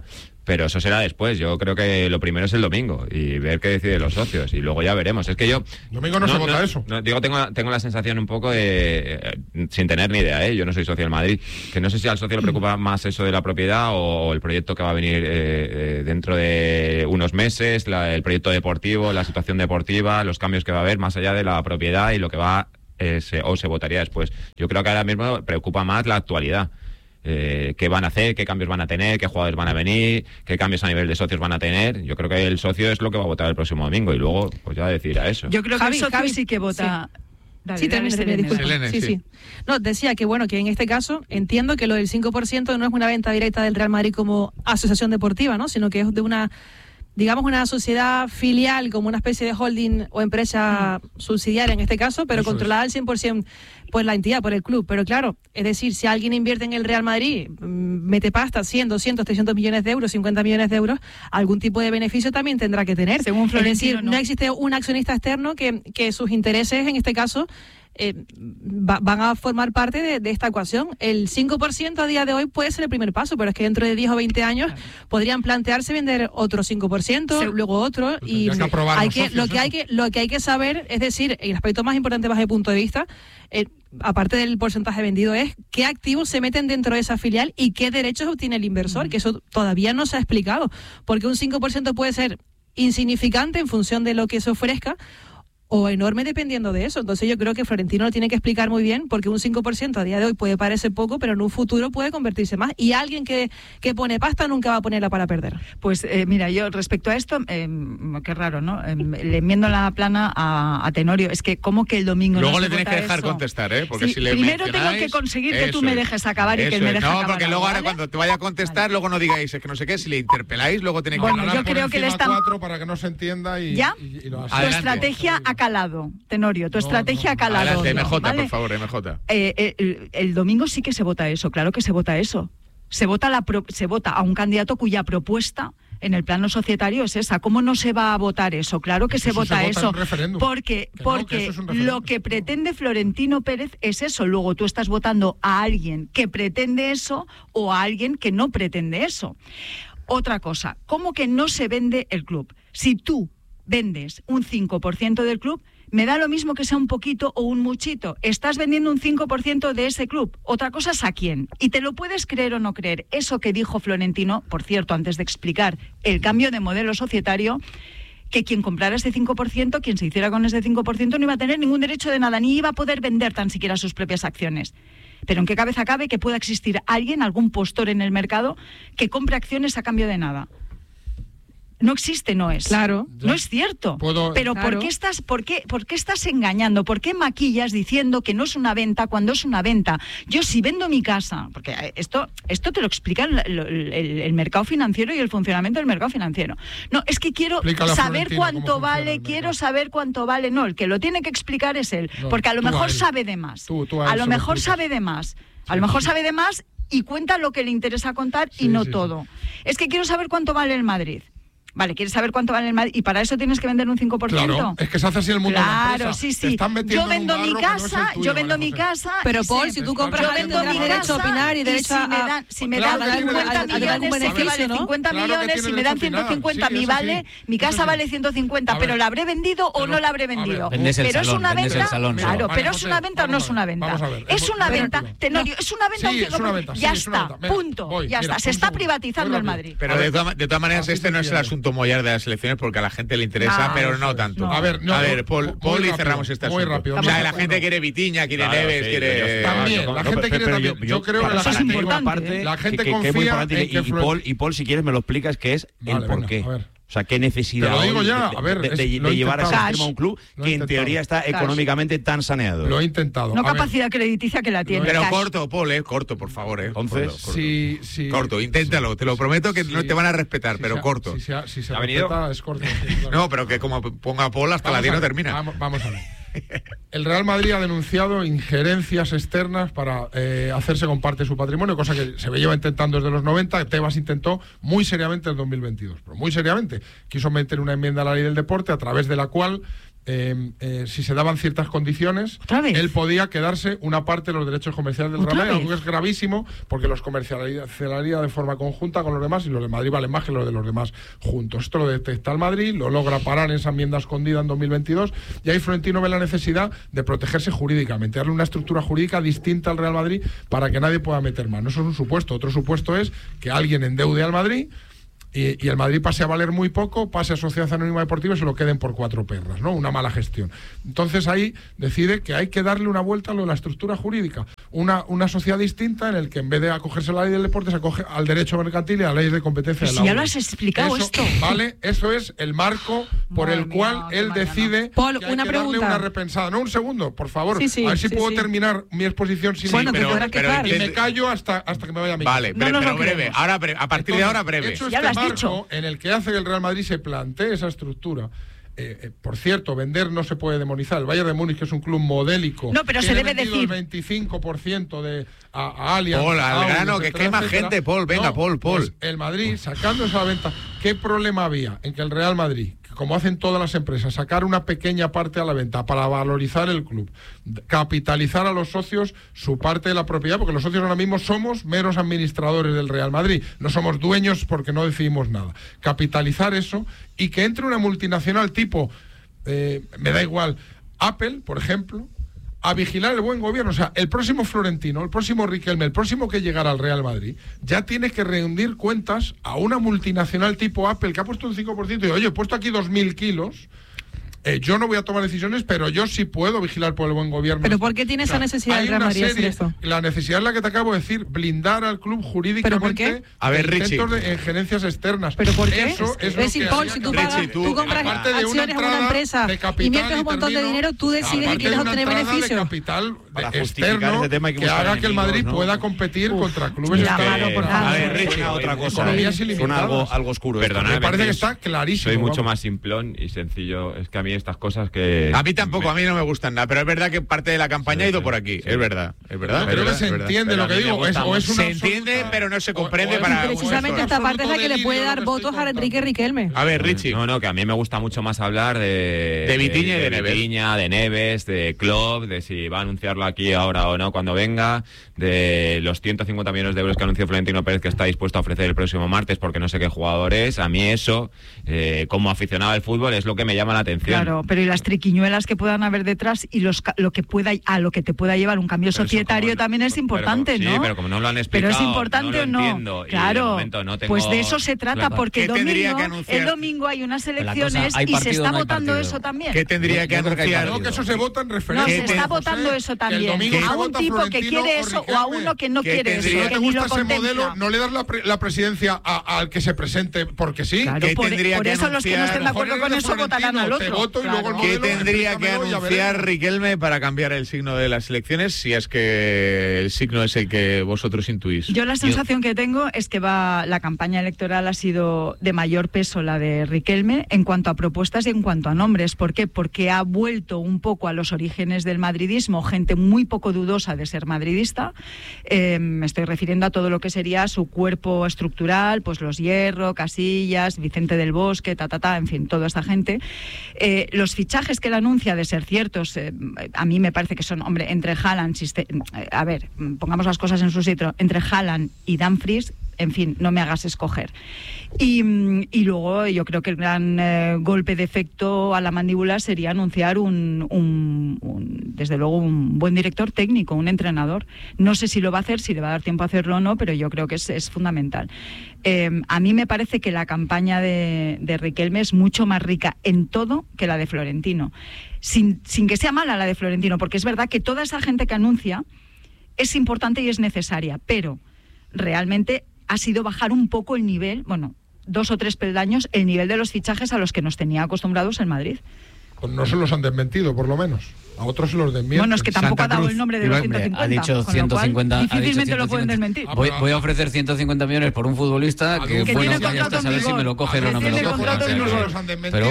Pero eso será después. Yo creo que lo primero es el domingo y ver qué deciden los socios y luego ya veremos. Es que yo...
Domingo no, no se vota
no,
eso.
No, digo, tengo, tengo la sensación un poco de... Eh, sin tener ni idea, ¿eh? Yo no soy socio del Madrid. Que no sé si al socio le preocupa más eso de la propiedad o, o el proyecto que va a venir eh, eh, dentro de unos meses, la, el proyecto deportivo, la situación deportiva, los cambios que va a haber más allá de la propiedad y lo que va eh, se, o se votaría después. Yo creo que ahora mismo preocupa más la actualidad. Eh, qué van a hacer, qué cambios van a tener, qué jugadores van a venir, qué cambios a nivel de socios van a tener. Yo creo que el socio es lo que va a votar el próximo domingo y luego pues ya decidirá eso.
Yo creo que
Javi,
el socio
Javi,
sí que vota.
Sí.
Dale,
sí,
dale,
termina,
Selene.
disculpa.
Selene,
sí,
sí.
sí. No, decía que bueno, que en este caso entiendo que lo del cinco por ciento no es una venta directa del Real Madrid como asociación deportiva, ¿no? Sino que es de una, digamos, una sociedad filial, como una especie de holding o empresa mm. subsidiaria en este caso, pero
Eso
controlada al cien por ciento por la entidad, por el club. Pero claro, es decir, si alguien invierte en el Real Madrid, mete pasta, cien, doscientos, trescientos millones de euros, cincuenta millones de euros, algún tipo de beneficio también tendrá que tener.
Según Florentino,
es decir, no,
no
existe un accionista externo que, que sus intereses, en este caso, Eh, va, van a formar parte de, de esta ecuación. El cinco por ciento a día de hoy puede ser el primer paso, pero es que dentro de diez o veinte años claro. podrían plantearse vender otro cinco por ciento, sí. luego otro, pues y
que
hay que, lo, que hay que, lo que hay que saber, es decir, el aspecto más importante bajo el punto de vista, eh, aparte del porcentaje vendido, es qué activos se meten dentro de esa filial y qué derechos obtiene el inversor, mm. que eso todavía no se ha explicado, porque un cinco por ciento puede ser insignificante en función de lo que se ofrezca, o enorme dependiendo de eso. Entonces yo creo que Florentino lo tiene que explicar muy bien, porque un cinco por ciento a día de hoy puede parecer poco, pero en un futuro puede convertirse más. Y alguien que, que pone pasta nunca va a ponerla para perder.
Pues eh, mira, yo respecto a esto, eh, qué raro, ¿no? Eh, le enmiendo la plana a, a Tenorio. Es que como que el domingo
Luego
no
le
se
tenéis
vota
que dejar
eso.
contestar, ¿eh? Porque
sí,
si le
primero tengo que conseguir que tú me dejes acabar y que él me deje
no,
acabar.
porque luego ahora
¿vale?
cuando te vaya a contestar, vale. luego no digáis es que no sé qué, si le interpeláis, luego tenéis
bueno,
que
yo
hablar
creo
por
que le
encima
están
cuatro para que no se entienda y,
¿Ya?
y, y lo
Tu estrategia ha calado, Tenorio, tu
No,
estrategia ha calado.
Adelante, M J,
¿vale?
por favor, M J.
Eh, el, el domingo sí que se vota eso, claro que se vota eso. Se vota, la pro, se vota a un candidato cuya propuesta en el plano societario es esa. ¿Cómo no se va a votar eso? Claro que
eso
se vota
se
eso.
Vota
porque
que
porque
no, que
lo que pretende Florentino Pérez es eso. Luego tú estás votando a alguien que pretende eso o a alguien que no pretende eso. Otra cosa, ¿cómo que no se vende el club? Si tú vendes un cinco por ciento del club, me da lo mismo que sea un poquito o un muchito. Estás vendiendo un cinco por ciento de ese club. Otra cosa es a quién. Y te lo puedes creer o no creer. Eso que dijo Florentino, por cierto, antes de explicar el cambio de modelo societario, que quien comprara ese cinco por ciento, quien se hiciera con ese cinco por ciento, no iba a tener ningún derecho de nada, ni iba a poder vender tan siquiera sus propias acciones. Pero ¿en qué cabeza cabe que pueda existir alguien, algún postor en el mercado, que compre acciones a cambio de nada? No existe, no es.
Claro.
No es cierto.
Puedo...
Pero
Claro.
¿por qué estás, por qué, por qué estás engañando? ¿Por qué maquillas diciendo que no es una venta cuando es una venta? Yo si vendo mi casa, porque esto, esto te lo explica el, el, el mercado financiero y el funcionamiento del mercado financiero. No, es que quiero
Explícale a
saber
Florentino
cuánto
cómo funciona
vale,
el
quiero
mercado.
saber cuánto vale. No, el que lo tiene que explicar es él,
No,
porque a lo
tú a
mejor
él.
sabe de más.
Tú- tú a
a
él
lo
se lo
mejor
explicas.
sabe de más. A
Sí,
lo mejor
sí.
sabe de más y cuenta lo que le interesa contar
Sí,
y no
sí, sí.
todo. Es que quiero saber cuánto vale el Madrid. Vale, ¿quieres saber cuánto vale el Madrid? Y para eso tienes que vender un cinco por ciento.
Claro, es que se hace así el mundo de la
Claro,
empresa.
sí,
Te
sí.
están metiendo
Yo
en un
vendo mi
barro que no es el
casa,
tuyo,
yo vendo
María
mi
José.
casa.
Pero,
y
Paul,
sé-
si tú
Yo
compras
yo
algo,
vendo mi
tendrás derecho a
casa
opinar y
y
derecho
si
a...
me dan, si me
Claro
dan
que tiene
cincuenta
derecho a
opinar.
millones,
Algún
sé que vale
beneficio, ¿no?
cincuenta
Claro que
millones,
tiene
si me dan
derecho a opinar.
ciento cincuenta,
Sí,
mi
eso
vale,
sí.
mi
Eso
casa
sí.
vale ciento cincuenta,
A ver.
pero la habré vendido o
Pero-
no la habré
a ver,
vendido.
Vendes el
Pero es
salón,
una
vendes el
venta,
salón.
claro,
Vale,
pero es
José,
una venta o no
vamos
es
a
una
ver,
venta.
vamos a ver.
Es una
Pero-
venta, Tenorio, es una venta
Sí,
un
es una
cinco por ciento.
venta,
Ya
sí, es una
está,
venta. Venga,
punto.
voy,
Ya
mira,
está, se
un
está
segundo.
privatizando
Muy
el
rápido.
Madrid.
Pero
A
de,
ver,
todas- de todas maneras,
así
este no es el
sencillo.
asunto mollar de las elecciones porque a la gente le interesa,
Claro,
pero no
eso es.
tanto.
No. A ver, no,
a
muy-
ver, Paul,
muy
Paul y
rápido,
cerramos este
muy
asunto.
rápido.
O sea,
Vamos
la
a-
gente quiere Vitiña, quiere
Claro,
Neves,
sí,
quiere...
yo-
También,
no,
la
no,
gente
pero-
quiere
pero
también. Yo creo
para-
que la
para
gente-
mí hay una
importante,
parte
¿eh?
La gente
que, que- que es muy
confía
importante
en
y,
que
y
Flor-
Paul, y Paul, si quieres, me lo explicas, que es
Vale,
el por
venga,
qué.
a ver.
O sea, qué necesidad
Te lo digo
hoy
ya,
de,
a ver,
de-
es-
de-
lo he
de llevar a ese
intentado.
extremo a un club
Lo he
que en
intentado.
teoría está
Cash.
económicamente tan saneado.
Lo he intentado.
No
A ver,
capacidad crediticia que la tiene.
Pero
Cash.
corto, Paul, eh, corto, por favor, eh.
Entonces,
corto, corto.
si, si,
Corto, inténtalo, te lo prometo que
si-
no te van a respetar,
si
pero
se-
corto.
Si se, si se
¿Ha venido?
respeta, es corto. sí, claro.
No, pero que como ponga Paul hasta
Vamos
la diez
a
no
ver,
termina.
Vamos, vamos a ver. El Real Madrid ha denunciado injerencias externas para eh, hacerse con parte de su patrimonio, cosa que se lleva intentando desde los noventa. Tebas intentó muy seriamente en dos mil veintidós, pero muy seriamente. Quiso meter una enmienda a la ley del deporte a través de la cual eh, eh, si se daban ciertas condiciones, él podía quedarse una parte de los derechos comerciales del Real Madrid, algo que es gravísimo, porque los comercializaría de forma conjunta con los demás y los de Madrid valen más que los de los demás juntos. Esto lo detecta el Madrid, lo logra parar en esa enmienda escondida en dos mil veintidós, y ahí Florentino ve la necesidad de protegerse jurídicamente, darle una estructura jurídica distinta al Real Madrid para que nadie pueda meter mano. Eso es un supuesto. Otro supuesto es que alguien endeude al Madrid y, y el Madrid pase a valer muy poco, pase a Sociedad Anónima Deportiva y se lo queden por cuatro perras, ¿no? Una mala gestión. Entonces ahí decide que hay que darle una vuelta a lo de la estructura jurídica. Una, una sociedad distinta en el que en vez de acogerse a la ley del deporte se acoge al derecho mercantil y a la ley de competencia de la
Si ya
U E.
lo has explicado
Eso,
esto.
Vale, eso es el marco por
Madre
el
mía,
cual
qué
él
mañana.
decide
Paul,
que hay
una
que darle
pregunta.
una repensada. No, un segundo, por favor.
Sí, sí,
a ver si
sí,
puedo
sí.
terminar mi exposición sin
Bueno,
sí,
te
pero,
podrás
pero-
quejar.
y me callo hasta, hasta que me vaya a mi
Vale,
casa.
bre-
No nos
pero
lo
breve.
creemos.
Ahora, bre- a partir de ahora, breve.
Hecho
Ya
este
lo has
marco
dicho.
en el que hace que el Real Madrid se plantee esa estructura. Eh, eh, por cierto, vender no se puede demonizar. El Bayern de Múnich, que es un club modélico,
No, pero se
tiene
debe
vendido
decir.
el veinticinco por ciento de a, a Allianz.
Paul, al
Audi,
grano, que
etcétera,
quema
etcétera.
gente, Paul. Venga,
No,
Paul, Paul.
pues el Madrid, sacando esa venta, ¿qué problema había en que el Real Madrid, como hacen todas las empresas, sacar una pequeña parte a la venta para valorizar el club, capitalizar a los socios su parte de la propiedad, porque los socios ahora mismo somos meros administradores del Real Madrid, no somos dueños porque no decidimos nada. Capitalizar eso y que entre una multinacional tipo, eh, me da igual, Apple, por ejemplo, a vigilar el buen gobierno. O sea, el próximo Florentino, el próximo Riquelme, el próximo que llegara al Real Madrid, ya tiene que rendir cuentas a una multinacional tipo Apple que ha puesto un cinco por ciento y, oye, he puesto aquí dos mil kilos. Eh, yo no voy a tomar decisiones, pero yo sí puedo vigilar por el buen gobierno.
¿Pero por qué tiene esa necesidad
hay
el Real
una
Madrid de hacer
serie-
esto?
La necesidad es la que te acabo de decir, blindar al club jurídicamente.
¿Pero por qué?
A ver,
de
Richie.
intentos de injerencias externas.
¿Pero por qué?
Eso es,
Es
lo
decir,
que
Paul,
había
si
que
tú,
hacer.
pagas,
Richie, tú,
tú compras
aparte de una
acciones en una
entrada
empresa
de capital,
y inviertes un montón de
termino,
dinero, tú decides que
aparte
quieres
de una
obtener
entrada de
beneficios.
capital
Para
de-
justificar
externo
ese tema hay que
que
buscar
haga que el Madrid
enemigos, ¿no?
pueda competir
Uf,
contra clubes
claro,
externos.
por
a
favor.
ver, Richie, otra cosa.
Economías
Suena
ilimitadas.
algo, algo oscuro. esto.
Perdonadme,
Me parece que
es-
está clarísimo.
Soy mucho
vamos.
más simplón y sencillo. Es que a mí estas cosas que...
A mí tampoco, a mí no me gustan nada, pero es verdad que parte de la campaña ha ido por aquí. Es verdad, es verdad.
Yo
es
creo que
verdad,
se
es verdad.
entiende
Pero
lo
a
que
mí me
digo.
gusta
Es, o es
mucho.
una
Se entiende,
absoluta-
pero no se
o-
comprende
o es
para-
un-
Precisamente
o es un
esta parte es la que le
absoluto
puede
delirio
dar
lo que
votos
estoy
a Enrique
contando.
Riquelme.
A ver, Richie.
No, no, que a mí me gusta mucho más hablar de...
De Vitinha y de Neves.
Vitinha, de Neves, de Klopp, de si va a anunciarlo aquí ahora o no cuando venga, de los ciento cincuenta millones de euros que anunció Florentino Pérez que está dispuesto a ofrecer el próximo martes porque no sé qué jugador es. A mí eso, eh, como aficionado al fútbol, es lo que me llama la atención.
Claro, pero y las triquiñuelas que puedan haber detrás y los ca- lo que pueda a lo que te pueda llevar un cambio
Pero eso
societario
como-
también es
pero
importante,
como-
¿no?
Sí, pero como no lo han
Pero
explicado,
es importante
no
o
lo
no.
entiendo, y de
Claro,
momento no tengo
pues de eso se trata,
claro.
porque el
¿Qué tendría
domingo,
que anunciar?
el domingo hay unas
la cosa,
elecciones
hay
y se
partido,
está
no hay
votando
partido.
eso también.
¿Qué tendría que
Yo creo que hay
anunciar?
No, que eso se vota en
No,
referéndum.
se está
te-
votando eso
el
también.
domingo se
A un
vota
tipo que
Florentino
quiere
o
eso o a
Riquelme.
uno que no
¿Qué
quiere
tendría-
eso,
¿No
que
te
ni
gusta
lo
ese
contempla.
modelo? ¿No le das la, pre- la presidencia a- al que se presente porque sí?
Claro,
¿Qué
por,
tendría
por
que
eso los que no
anunciar?
estén de acuerdo
Mejor
con
eres
eso
de
votarán al
Florentino,
otro.
te voto y luego el
Claro.
¿Qué
modelo,
tendría que
explícamelo y ya
anunciar
veremos.
Riquelme para cambiar el signo de las elecciones si es que el signo es el que vosotros intuís?
Yo la sensación que tengo es que va la campaña electoral ha sido de mayor peso la de Riquelme en cuanto a propuestas y en cuanto a nombres. ¿Por qué? Porque ha vuelto un poco a los orígenes del madridismo, gente muy poco dudosa de ser madridista. Eh, me estoy refiriendo a todo lo que sería su cuerpo estructural, pues los Hierro, Casillas, Vicente del Bosque, ta, ta, ta, en fin, toda esta gente. Eh, los fichajes que él anuncia de ser ciertos, eh, a mí me parece que son, hombre, entre Haaland, siste- eh, a ver, pongamos las cosas en su sitio, entre Haaland y Dumfries, en fin, no me hagas escoger. Y, y luego yo creo que el gran eh, golpe de efecto a la mandíbula sería anunciar un, un, un, desde luego, un buen director técnico, un entrenador. No sé si lo va a hacer, si le va a dar tiempo a hacerlo o no, pero yo creo que es, es fundamental. Eh, a mí me parece que la campaña de, de Riquelme es mucho más rica en todo que la de Florentino. Sin, sin que sea mala la de Florentino, porque es verdad que toda esa gente que anuncia es importante y es necesaria, pero realmente ha sido bajar un poco el nivel, bueno, dos o tres peldaños, el nivel de los fichajes a los que nos tenía acostumbrados en Madrid.
Pues no se los han desmentido, por lo menos. A otros se los desmienten.
Bueno, es que tampoco
Santa
ha dado
Cruz.
el nombre de los ciento cincuenta.
Ha dicho
con lo cual,
ciento cincuenta. ha dicho
difícilmente lo pueden
ciento cincuenta.
desmentir.
Voy, voy a ofrecer ciento cincuenta millones por un futbolista que,
Que
bueno,
tiene
ya
contrato
está, a
en
ver si
vigor.
me lo cogen o no me
Tiene
lo cogen.
contrato en
Pero
vigor.
Los han desmentido.
Pero bueno,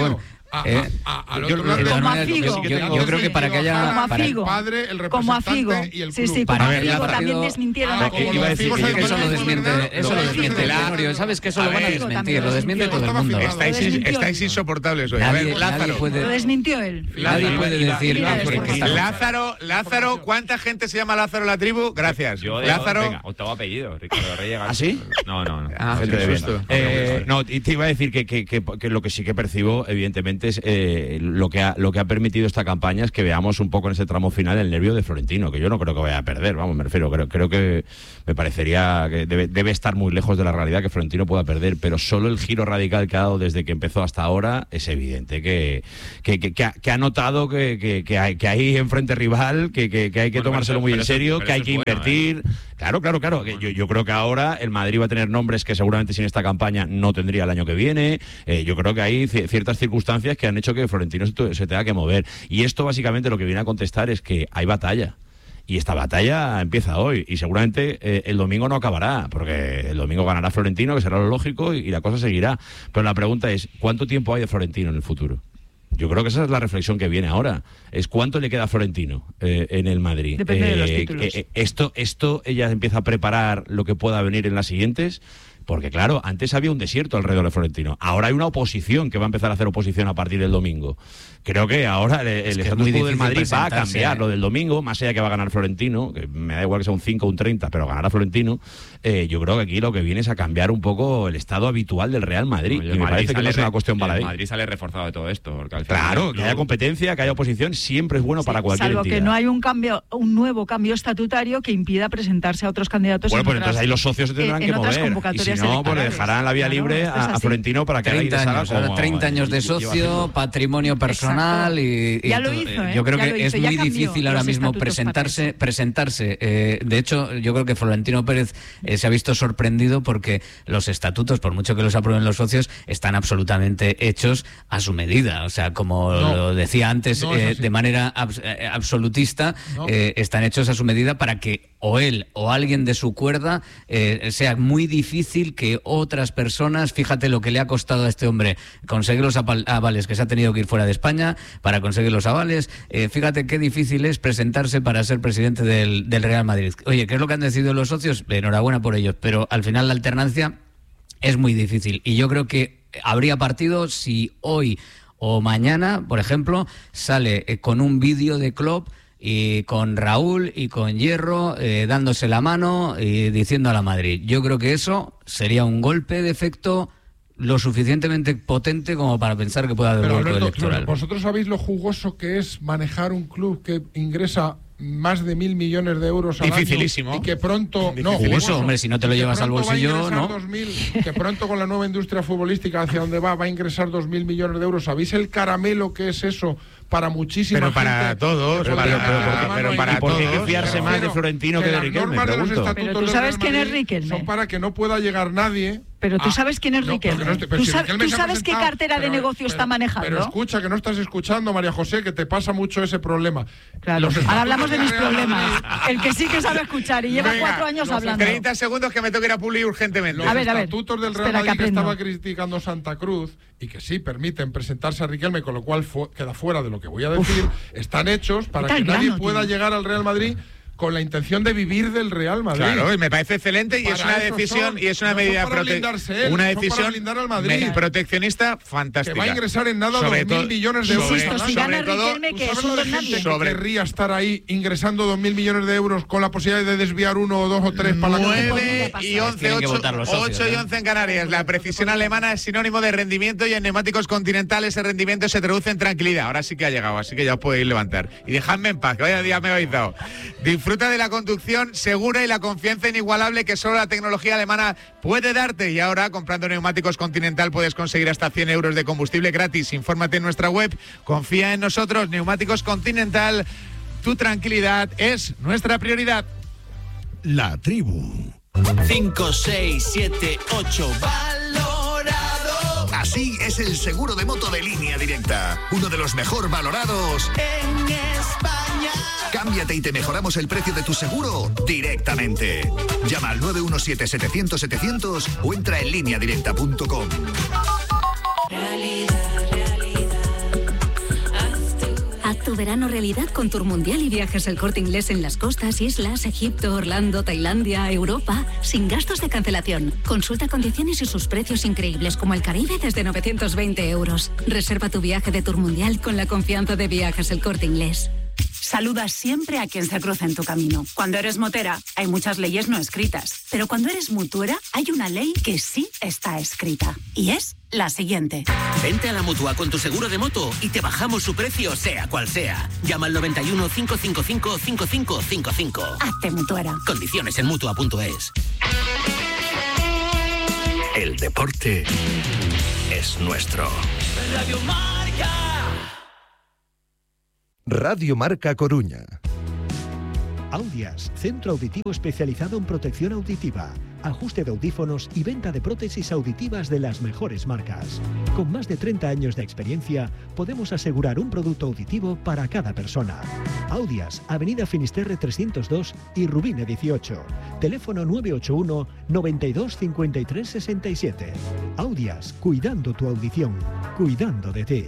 a,
Eh,
a- a- al
yo-
otro lado.
de todas
Como a
maneras,
Figo.
yo- yo- yo creo que para que haya
Como a
para-
Figo.
El padre, el
Como a Figo.
representante y el
Sí,
club.
sí, como
Para
a
que haya
Figo también
partido-
desmintieron
Ah,
a
como
iba a
los
decir
Figos
que
en
eso lo
el
desmiente,
Bernabéu,
eso lo
lo
desmiente
Figo.
Tenorio, sabes que eso
A
lo van a
ver,
desmentir,
también
lo
lo
desmiente
desmintió.
todo el mundo.
Estaba
Estáis,
Lo desmintió.
estáis insoportables hoy.
Nadie-
a ver,
nadie
Lázaro.
puede-
Lo desmintió él.
Nadie
Iba-
puede
iba-
decir
iba-
que- que está-
Lázaro, Lázaro, ¿cuánta gente se llama Lázaro en la tribu? Gracias.
Yo de
Lázaro.
venga, octavo apellido, Ricardo Reyes.
¿Ah, sí?
No, no, no.
Ah,
qué
gente de bien.
susto.
Eh, no, y te iba a decir que, que- que- que lo que sí que percibo, evidentemente, es eh, lo, que ha, lo que ha permitido esta campaña es que veamos un poco en ese tramo final el nervio de Florentino, que yo no creo que vaya a perder, vamos, me refiero, creo, creo que me parecería que debe, debe estar muy lejos de la realidad que Florentino pueda perder, pero solo el giro radical que ha dado desde que empezó hasta ahora es evidente que, que, que, que ha, que ha notado que, que, que hay, que hay enfrente rival, que, que, que hay que
Bueno,
tomárselo
pero
muy
eso-
en
pero
serio,
eso-
que hay
pero
que
eso es bueno,
invertir. Claro, claro, claro. que Yo, yo creo que ahora el Madrid va a tener nombres que seguramente sin esta campaña no tendría el año que viene. Eh, yo creo que hay ci- ciertas circunstancias que han hecho que Florentino se, tu- se tenga que mover. Y esto básicamente lo que viene a contestar es que hay batalla. Y esta batalla empieza hoy y seguramente eh, el domingo no acabará, porque el domingo ganará Florentino, que será lo lógico, y, y la cosa seguirá. Pero la pregunta es, ¿cuánto tiempo hay de Florentino en el futuro? Yo creo que esa es la reflexión que viene ahora. Es cuánto le queda a Florentino eh, en el Madrid.
Depende de los
Eh,
títulos.
que, eh, esto, esto ella empieza a preparar lo que pueda venir en las siguientes. Porque claro, antes había un desierto alrededor de Florentino. Ahora hay una oposición que va a empezar a hacer oposición a partir del domingo. Creo que ahora el, el
que es
status
muy
quo del
difícil
Madrid va a
presentarse,
cambiar.
¿eh?
Lo del domingo, más allá que va a ganar Florentino, que me da igual que sea un cinco o un treinta, pero ganará Florentino, eh, yo creo que aquí lo que viene es a cambiar un poco el estado habitual del Real Madrid.
Oye,
y
el
me
Madrid
parece que no
sale
es una
re-
cuestión
el
baladí.
Madrid sale reforzado de todo esto. Porque al final
Claro,
el
que haya
club-
competencia, que haya oposición, siempre es bueno para cualquier
Salvo
entidad.
que no hay un cambio, un nuevo cambio estatutario que impida presentarse a otros candidatos.
Bueno,
en
pues
otras-
entonces ahí los socios se tendrán
en
que
otras
mover. Y si
convocatorias
no, pues le
electorales.
dejarán la vía
Claro,
libre
esto es
a, a
así.
Florentino para que haga y
treinta
deshaga
años, ahora
como-
treinta años de
y- y- y va
socio,
haciendo.
patrimonio personal y, y
Ya lo
todo.
hizo, ¿eh?
Yo creo
Ya
que
lo
es
hizo, ya
muy
cambió
difícil ahora
los
mismo
estatutos
presentarse, presentarse. Eh, de hecho, yo creo que Florentino Pérez eh, se ha visto sorprendido porque los estatutos, por mucho que los aprueben los socios, están absolutamente hechos a su medida. O sea, como
No.
lo decía antes,
No es
eh,
así.
de manera abs- eh, absolutista,
No.
eh, están hechos a su medida para que o él o alguien de su cuerda eh, sea muy difícil que otras personas, fíjate lo que le ha costado a este hombre conseguir los apal- avales, que se ha tenido que ir fuera de España para conseguir los avales, eh, fíjate qué difícil es presentarse para ser presidente del, del Real Madrid. Oye, ¿qué es lo que han decidido los socios? Enhorabuena por ellos, pero al final la alternancia es muy difícil y yo creo que habría partido si hoy o mañana, por ejemplo, sale eh, con un vídeo de Klopp y con Raúl y con Hierro eh, dándose la mano y diciendo a la Madrid. Yo creo que eso sería un golpe de efecto lo suficientemente potente como para pensar que pueda haber
Pero
vuelco
Alberto,
electoral.
¿vosotros sabéis lo jugoso que es manejar un club que ingresa más de mil millones de euros al
Dificilísimo.
año y que pronto no
Jugoso,
jugoso,
hombre, si no te lo
y que
llevas al
pronto va a
bolsillo,
ingresar
¿no?
dos mil, que pronto con la nueva industria futbolística hacia donde va va a ingresar dos mil millones de euros. ¿Sabéis el caramelo que es eso para muchísima
Pero para
gente?
todos,
Que
pero
podría
para-
meter la
pero
mano en
para
el-
¿Por qué hay que
todos,
fiarse
Me
más de
refiero
Florentino que
que
de
las
Riquelme?
normas de los
Pregunto.
estatutos
Pero tú
del
sabes
Real
quién es
Madrid
Riquelme.
son para que no pueda llegar nadie.
Pero tú
a-
sabes quién es
No, pero
Riquelme.
que no estoy- pero
¿Tú,
si
sab-
Riquelme
tú
se ha
sabes qué
presentado,
cartera de
pero-
negocio está
pero-
manejando.
Pero escucha, que no estás escuchando, María José, que te pasa mucho ese problema.
Claro.
Los
Ahora hablamos de mis
estatutos del Real
problemas.
Madrid-
El que sí que sabe escuchar y lleva
Venga,
cuatro años
los
hablando.
treinta segundos que me tengo que ir a Publi urgentemente.
Los
A ver, a ver.
estatutos del Real
Espera, que
Madrid que,
aprendo.
estaba criticando Santa Cruz y que sí permiten presentarse a Riquelme, con lo cual fu- queda fuera de lo que voy a decir, están hechos para
Quita
que
el
nadie
grano,
pueda
tío.
llegar al Real Madrid con la intención de vivir del Real Madrid.
Claro, y me parece excelente y es
Para
una
eso
decisión
son,
y es una
no son
medida
para
prote-
blindarse él,
una
son para
decisión
blindar al Madrid.
me- proteccionista
Que
fantástica.
va a ingresar en nada
Sobre
dos mil
todo-
millones de euros.
sobre-
Insisto, si
sobre
gana
todo-
Riquelme,
¿Tú
que es
sabes
un
lo de
don
gente
nadie.
que
Sobre-
querría estar ahí ingresando dos mil millones de euros con la posibilidad de desviar uno o dos o tres para la
nueve
campaña?
y once,
Tienen que
ocho,
votar los socios,
ocho y
¿eh?
once en Canarias. La precisión alemana es sinónimo de rendimiento y en neumáticos Continental ese rendimiento se traduce en tranquilidad. Ahora sí que ha llegado, así que ya os podéis levantar. Y dejadme en paz, que vaya día me habéis dado. Disfruta de la conducción segura y la confianza inigualable que solo la tecnología alemana puede darte. Y ahora, comprando neumáticos Continental, puedes conseguir hasta cien euros de combustible gratis. Infórmate en nuestra web. Confía en nosotros. Neumáticos Continental. Tu tranquilidad es nuestra prioridad.
La tribu.
cinco, seis, siete, ocho. Valorado
Así es el seguro de moto de Línea Directa. Uno de los mejor valorados.
en España.
Cámbiate y te mejoramos el precio de tu seguro directamente. Llama al nueve uno siete, setecientos, setecientos o entra en línea directa punto com.
Realidad, realidad.
tu verano realidad con Tour Mundial y viajes El Corte Inglés en las costas, islas, Egipto, Orlando, Tailandia, Europa, sin gastos de cancelación. Consulta condiciones y sus precios increíbles como el Caribe desde novecientos veinte euros. Reserva tu viaje de Tour Mundial con la confianza de Viajes El Corte Inglés.
Saluda siempre a quien se cruza en tu camino. Cuando eres motera, hay muchas leyes no escritas. Pero cuando eres mutuera, hay una ley que sí está escrita. Y es la siguiente.
Vente a la Mutua con tu seguro de moto y te bajamos su precio, sea cual sea. Llama al noventa y uno, cinco cinco cinco, cinco cinco cinco cinco.
Hazte mutuera.
Condiciones en mutua punto es.
El deporte es nuestro.
Radio Marca.
Radio Marca Coruña.
Audias, centro auditivo especializado en protección auditiva, ajuste de audífonos y venta de prótesis auditivas de las mejores marcas. Con más de treinta años de experiencia, podemos asegurar un producto auditivo para cada persona. Audias, Avenida Finisterre trescientos dos y Rubine dieciocho. Teléfono nueve ocho uno, noventa y dos, cincuenta y tres, sesenta y siete. Audias, cuidando tu audición, cuidando de ti.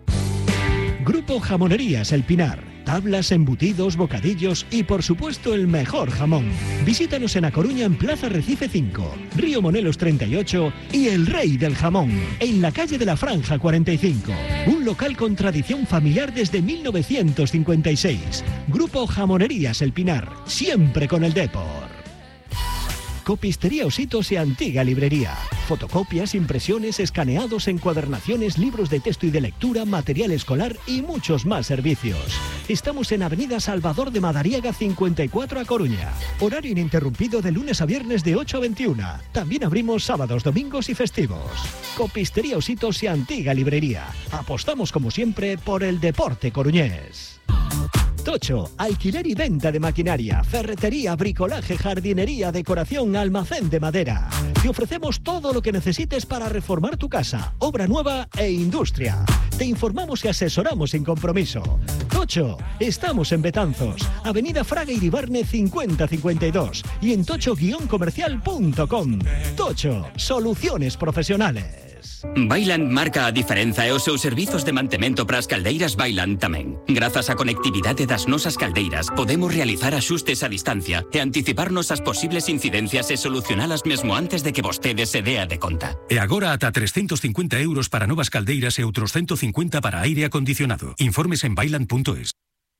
Grupo Jamonerías El Pinar. Tablas, embutidos, bocadillos y por supuesto el mejor jamón. Visítanos en A Coruña en Plaza Recife cinco, Río Monelos treinta y ocho y El Rey del Jamón, en la calle de la Franja cuarenta y cinco. Un local con tradición familiar desde mil novecientos cincuenta y seis. Grupo Jamonerías El Pinar, siempre con el Depor. Copistería Ositos y Antigua Librería. Fotocopias, impresiones, escaneados, encuadernaciones, libros de texto y de lectura, material escolar y muchos más servicios. Estamos en Avenida Salvador de Madariaga cincuenta y cuatro A Coruña. Horario ininterrumpido de lunes a viernes de ocho a veintiuna. También abrimos sábados, domingos y festivos. Copistería Ositos y Antigua Librería. Apostamos como siempre por el deporte coruñés. Tocho, alquiler y venta de maquinaria, ferretería, bricolaje, jardinería, decoración, almacén de madera. Te ofrecemos todo lo que necesites para reformar tu casa, obra nueva e industria. Te informamos y asesoramos sin compromiso. Tocho, estamos en Betanzos, Avenida Fraga Iribarne cincuenta cincuenta y dos y en tocho guion comercial punto com. Tocho, soluciones profesionales.
Bailand marca a diferenza e os seus servizos de mantemento para as caldeiras Bailand tamén. Grazas á conectividade das nosas caldeiras, podemos realizar axustes a distancia e anticiparnos as posibles incidencias e solucionalas mesmo antes de que vostede se dea de conta.
E agora ata trescentos cincuenta euros para novas caldeiras e outros ciento cincuenta para aire acondicionado. Informes en bailand punto es.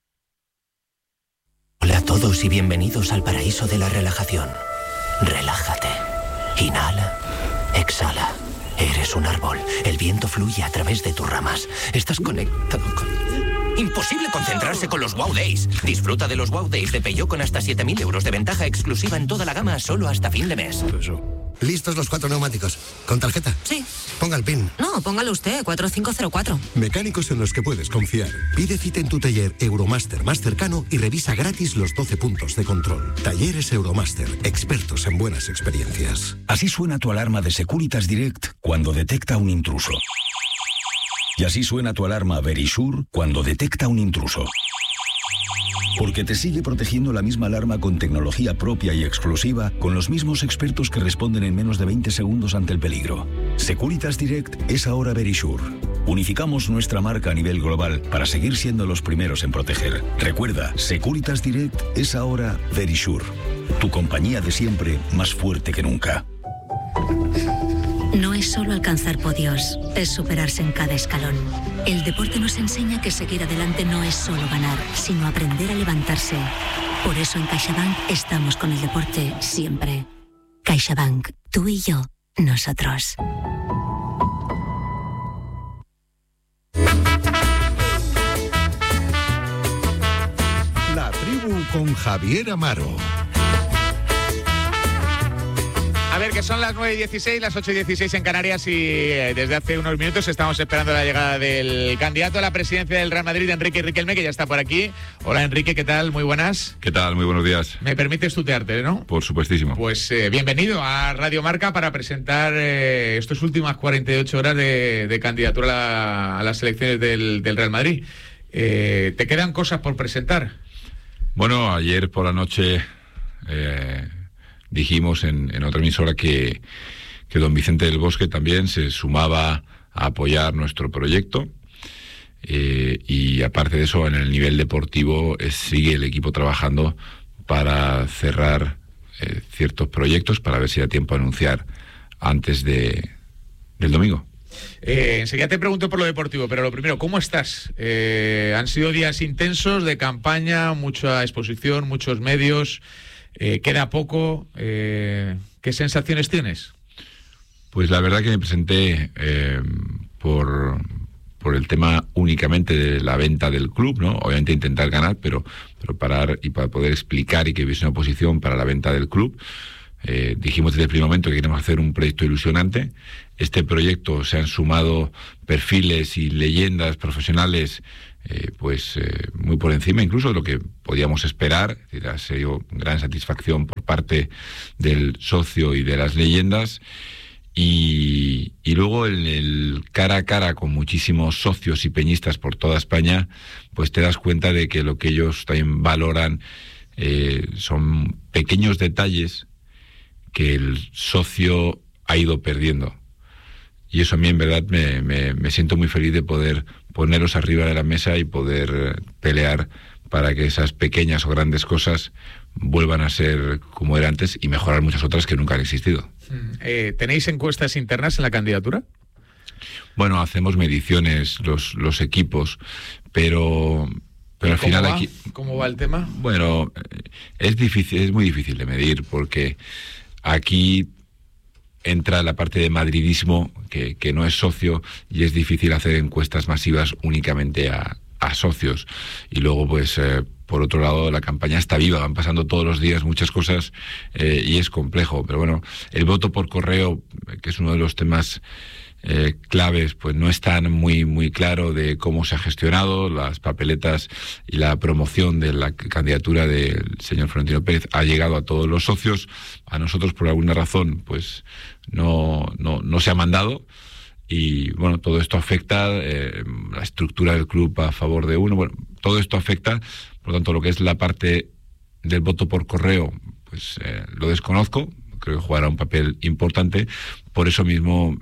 Hola a todos y bienvenidos al paraíso de la relajación. Relájate. Inhala. Exhala. Eres un árbol. El viento fluye a través de tus ramas. Estás conectado con... Imposible concentrarse con los Wow Days. Disfruta de los Wow Days de Peugeot con hasta siete mil euros de ventaja exclusiva en toda la gama solo hasta fin de mes.
¿Listos los cuatro neumáticos? ¿Con tarjeta?
Sí.
Ponga el PIN.
No, póngalo usted, cuatro cinco cero cuatro.
Mecánicos en los que puedes confiar. Pide cita en tu taller Euromaster más cercano y revisa gratis los doce puntos de control. Talleres Euromaster, expertos en buenas experiencias.
Así suena tu alarma de Securitas Direct cuando detecta un intruso. Y así suena tu alarma Verisure cuando detecta un intruso. Porque te sigue protegiendo la misma alarma con tecnología propia y exclusiva, con los mismos expertos que responden en menos de veinte segundos ante el peligro. Securitas Direct es ahora Verisure. Unificamos nuestra marca a nivel global para seguir siendo los primeros en proteger. Recuerda, Securitas Direct es ahora Verisure. Tu compañía de siempre, más fuerte que nunca.
No es solo alcanzar podios, es superarse en cada escalón. El deporte nos enseña que seguir adelante no es solo ganar, sino aprender a levantarse. Por eso en CaixaBank estamos con el deporte siempre. CaixaBank, tú y yo, nosotros.
La tribu con Javier Amaro.
A ver, que son las nueve y dieciséis, las ocho y dieciséis en Canarias y eh, desde hace unos minutos estamos esperando la llegada del candidato a la presidencia del Real Madrid, Enrique Riquelme, que ya está por aquí. Hola, Enrique, ¿qué tal? Muy buenas.
¿Qué tal? Muy buenos días.
¿Me permites tutearte, no?
Por supuestísimo.
Pues eh, bienvenido a Radio Marca para presentar eh, estas últimas cuarenta y ocho horas de, de candidatura a, la, a las elecciones del, del Real Madrid. Eh, ¿Te quedan cosas por presentar?
Bueno, ayer por la noche... Eh, dijimos en, en otra emisora que, que don Vicente del Bosque también se sumaba a apoyar nuestro proyecto. eh, y aparte de eso, en el nivel deportivo eh, sigue el equipo trabajando para cerrar eh, ciertos proyectos, para ver si da tiempo a anunciar antes de, del domingo.
Eh, enseguida te pregunto por lo deportivo, pero lo primero, ¿cómo estás? Eh, han sido días intensos de campaña, mucha exposición, muchos medios, eh, queda poco. Eh, ¿Qué sensaciones tienes?
Pues la verdad que me presenté eh, por, por el tema únicamente de la venta del club, ¿no? Obviamente intentar ganar, pero, pero parar y para poder explicar y que hubiese una oposición para la venta del club. Eh, dijimos desde el primer momento que queremos hacer un proyecto ilusionante. Este proyecto se han sumado perfiles y leyendas profesionales eh, pues eh, muy por encima incluso de lo que podíamos esperar. Es decir, ha sido gran satisfacción por parte del socio y de las leyendas. Y, y luego en el cara a cara con muchísimos socios y peñistas por toda España, pues te das cuenta de que lo que ellos también valoran eh, son pequeños detalles que el socio ha ido perdiendo. Y eso a mí en verdad me, me, me siento muy feliz de poder ponerlos arriba de la mesa y poder pelear para que esas pequeñas o grandes cosas vuelvan a ser como era antes y mejorar muchas otras que nunca han existido.
Eh, ¿Tenéis encuestas internas en la candidatura?
Bueno, hacemos mediciones los, los equipos, pero... Pero al
¿Cómo
final
va?
aquí...
¿Cómo va el tema?
Bueno, es difícil, es muy difícil de medir porque aquí entra la parte de madridismo que, que no es socio y es difícil hacer encuestas masivas únicamente a, a socios. Y luego, pues, eh, por otro lado, la campaña está viva, van pasando todos los días muchas cosas eh, y es complejo. Pero bueno, el voto por correo, que es uno de los temas Eh, claves, pues no están muy muy claro de cómo se ha gestionado las papeletas y la promoción de la candidatura del señor Florentino Pérez ha llegado a todos los socios. A nosotros por alguna razón pues no no no se ha mandado y bueno, todo esto afecta eh, la estructura del club a favor de uno. Bueno, todo esto afecta, por lo tanto, lo que es la parte del voto por correo, pues eh, lo desconozco. Creo que jugará un papel importante. Por eso mismo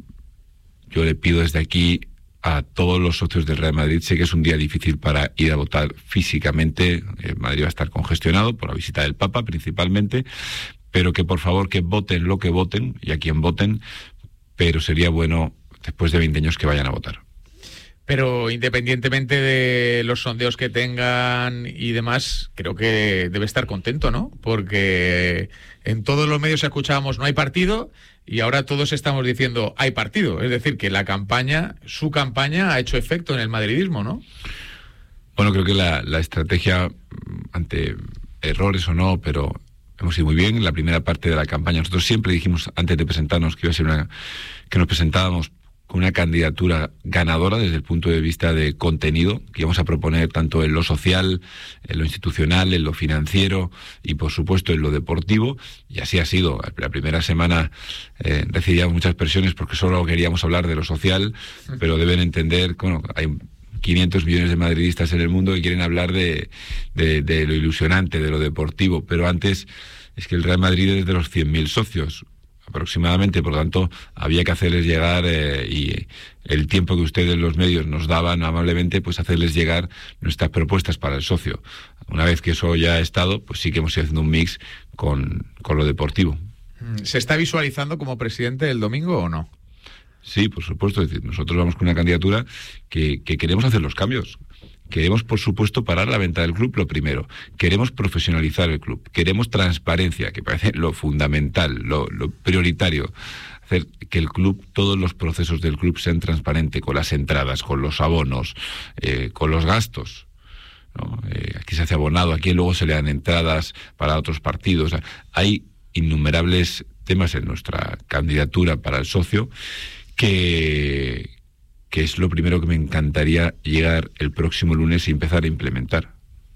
yo le pido desde aquí a todos los socios del Real Madrid, sé que es un día difícil para ir a votar físicamente, eh, Madrid va a estar congestionado por la visita del Papa principalmente, pero que por favor que voten lo que voten y a quien voten, pero sería bueno después de veinte años que vayan a votar.
Pero independientemente de los sondeos que tengan y demás, creo que debe estar contento, ¿no? Porque en todos los medios escuchábamos no hay partido y ahora todos estamos diciendo hay partido. Es decir, que la campaña, su campaña ha hecho efecto en el madridismo, ¿no?
Bueno, creo que la, la estrategia, ante errores o no, pero hemos ido muy bien en la primera parte de la campaña. Nosotros siempre dijimos antes de presentarnos que iba a ser una, que nos presentábamos con una candidatura ganadora desde el punto de vista de contenido, que íbamos a proponer tanto en lo social, en lo institucional, en lo financiero y por supuesto en lo deportivo, y así ha sido. La primera semana eh, recibíamos muchas presiones porque solo queríamos hablar de lo social, pero deben entender que bueno, hay quinientos millones de madridistas en el mundo que quieren hablar de, de, de lo ilusionante, de lo deportivo, pero antes es que el Real Madrid es de los cien mil socios aproximadamente, por lo tanto había que hacerles llegar eh, y el tiempo que ustedes los medios nos daban amablemente, pues hacerles llegar nuestras propuestas para el socio. Una vez que eso ya ha estado, pues sí que hemos ido haciendo un mix con, con lo deportivo.
¿Se está visualizando como presidente el domingo o no?
Sí, por supuesto, es decir, nosotros vamos con una candidatura que, que queremos hacer los cambios. Queremos, por supuesto, parar la venta del club, lo primero. Queremos profesionalizar el club. Queremos transparencia, que parece lo fundamental, lo, lo prioritario. Hacer que el club, todos los procesos del club sean transparentes, con las entradas, con los abonos, eh, con los gastos, ¿no? Eh, aquí se hace abonado, aquí luego se le dan entradas para otros partidos. O sea, hay innumerables temas en nuestra candidatura para el socio que... que es lo primero que me encantaría llegar el próximo lunes y empezar a implementar.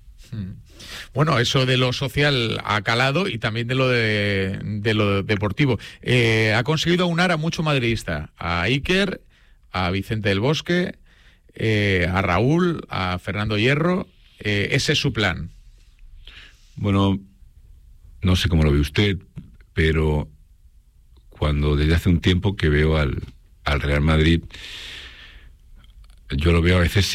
Bueno, eso de lo social ha calado y también de lo de, de lo deportivo. Eh, ha conseguido aunar a mucho madridista, a Iker, a Vicente del Bosque, eh, a Raúl, a Fernando Hierro. Eh, ese es su plan.
Bueno, no sé cómo lo ve usted, pero cuando desde hace un tiempo que veo al, al Real Madrid, yo lo veo a veces sin,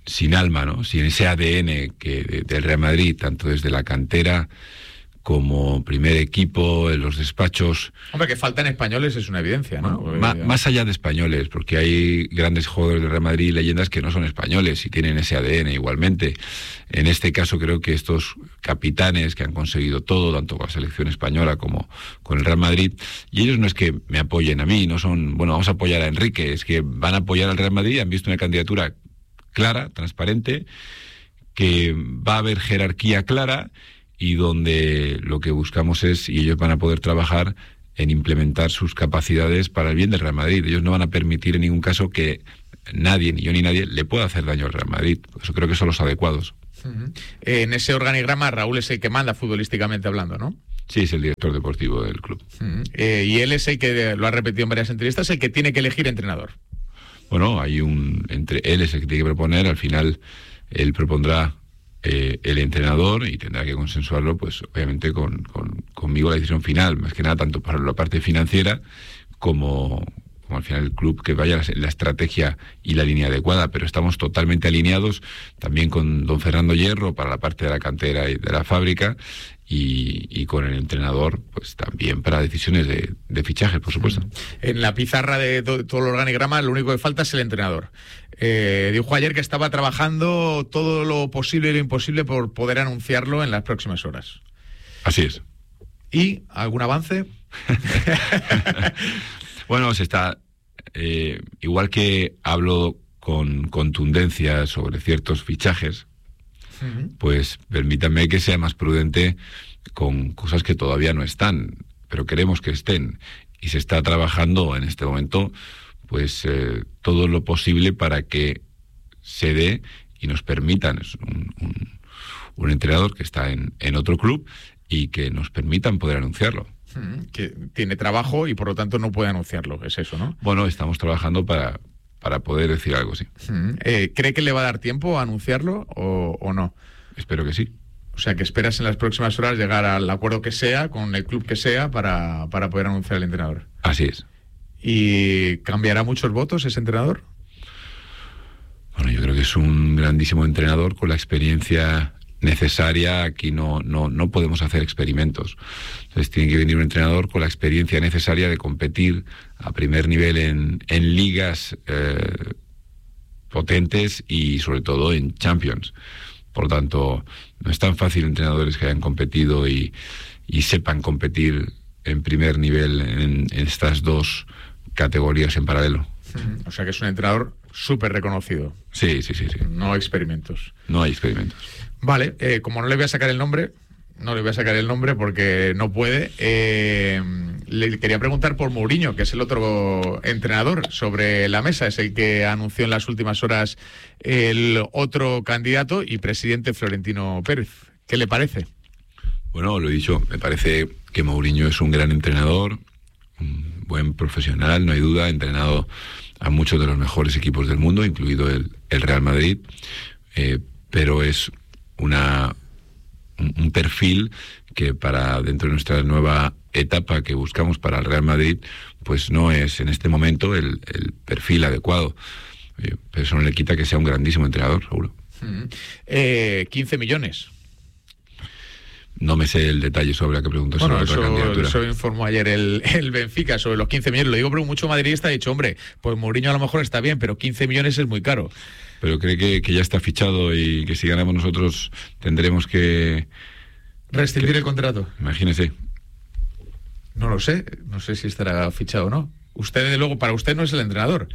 sin alma, ¿no? Sin ese A D N que de, del Real Madrid, tanto desde la cantera como primer equipo, en los despachos.
Hombre, que faltan españoles es una evidencia, ¿no?
Bueno, más, más allá de españoles, porque hay grandes jugadores del Real Madrid y leyendas que no son españoles y tienen ese A D N igualmente. En este caso creo que estos capitanes que han conseguido todo, tanto con la selección española como con el Real Madrid, y ellos no es que me apoyen a mí, no son, bueno, vamos a apoyar a Enrique, es que van a apoyar al Real Madrid, han visto una candidatura clara, transparente, que va a haber jerarquía clara, y donde lo que buscamos es, y ellos van a poder trabajar en implementar sus capacidades para el bien del Real Madrid. Ellos no van a permitir en ningún caso que nadie, ni yo ni nadie, le pueda hacer daño al Real Madrid. Por eso creo que son los adecuados.
Uh-huh. En ese organigrama, Raúl es el que manda futbolísticamente hablando, ¿no?
Sí, es el director deportivo del club.
Uh-huh. Eh, y él es el que, lo ha repetido en varias entrevistas, el que tiene que elegir entrenador.
Bueno, hay un... entre él es el que tiene que proponer, al final él propondrá Eh, el entrenador y tendrá que consensuarlo, pues obviamente con, con, conmigo la decisión final, más que nada tanto para la parte financiera como, como al final el club que vaya la, la estrategia y la línea adecuada, pero estamos totalmente alineados también con don Fernando Hierro para la parte de la cantera y de la fábrica y, y con el entrenador pues también para decisiones de, de fichaje, por supuesto.
En la pizarra de to- todo el organigrama lo único que falta es el entrenador. Eh, dijo ayer que estaba trabajando todo lo posible y lo imposible por poder anunciarlo en las próximas horas.
Así es.
¿Y algún avance?
Bueno, se está... Eh, igual que hablo con contundencia sobre ciertos fichajes, uh-huh. pues permítanme que sea más prudente con cosas que todavía no están, pero queremos que estén. Y se está trabajando en este momento pues eh, todo lo posible para que se dé y nos permitan un, un, un entrenador que está en, en otro club y que nos permitan poder anunciarlo.
Hmm, que tiene trabajo y por lo tanto no puede anunciarlo, es eso, ¿no?
Bueno, estamos trabajando para, para poder decir algo, sí.
Hmm, eh, ¿cree que le va a dar tiempo a anunciarlo o, o no?
Espero que sí.
O sea, que esperas en las próximas horas llegar al acuerdo que sea, con el club que sea, para, para poder anunciar al entrenador.
Así es.
¿Y cambiará muchos votos ese entrenador?
Bueno, yo creo que es un grandísimo entrenador con la experiencia necesaria. Aquí no, no, no podemos hacer experimentos. Entonces tiene que venir un entrenador con la experiencia necesaria de competir a primer nivel en, en ligas eh, potentes y sobre todo en Champions. Por lo tanto, no es tan fácil entrenadores que hayan competido y, y sepan competir en primer nivel en, en estas dos categorías en paralelo.
O sea que es un entrenador súper reconocido.
Sí, sí, sí, sí.
No experimentos.
No hay experimentos.
Vale, eh, como no le voy a sacar el nombre, no le voy a sacar el nombre porque no puede, eh, le quería preguntar por Mourinho, que es el otro entrenador sobre la mesa, es el que anunció en las últimas horas el otro candidato y presidente, Florentino Pérez. ¿Qué le parece?
Bueno, lo he dicho, me parece que Mourinho es un gran entrenador, un buen profesional, no hay duda, ha entrenado a muchos de los mejores equipos del mundo, incluido el, el Real Madrid, eh, pero es una un, un perfil que para dentro de nuestra nueva etapa que buscamos para el Real Madrid, pues no es en este momento el, el perfil adecuado. Eh, pero eso no le quita que sea un grandísimo entrenador, seguro.
Mm. Eh, quince millones.
No me sé el detalle sobre la que preguntó
bueno,
sobre
eso,
otra candidatura.
Eso informó ayer el, el Benfica sobre los quince millones. Lo digo porque mucho madridista ha dicho, hombre, pues Mourinho a lo mejor está bien, pero quince millones es muy caro.
Pero cree que, que ya está fichado y que si ganamos nosotros tendremos que...
rescindir
que,
el contrato.
Imagínese.
No lo sé, no sé si estará fichado o no. Usted, desde luego, para usted no es el entrenador.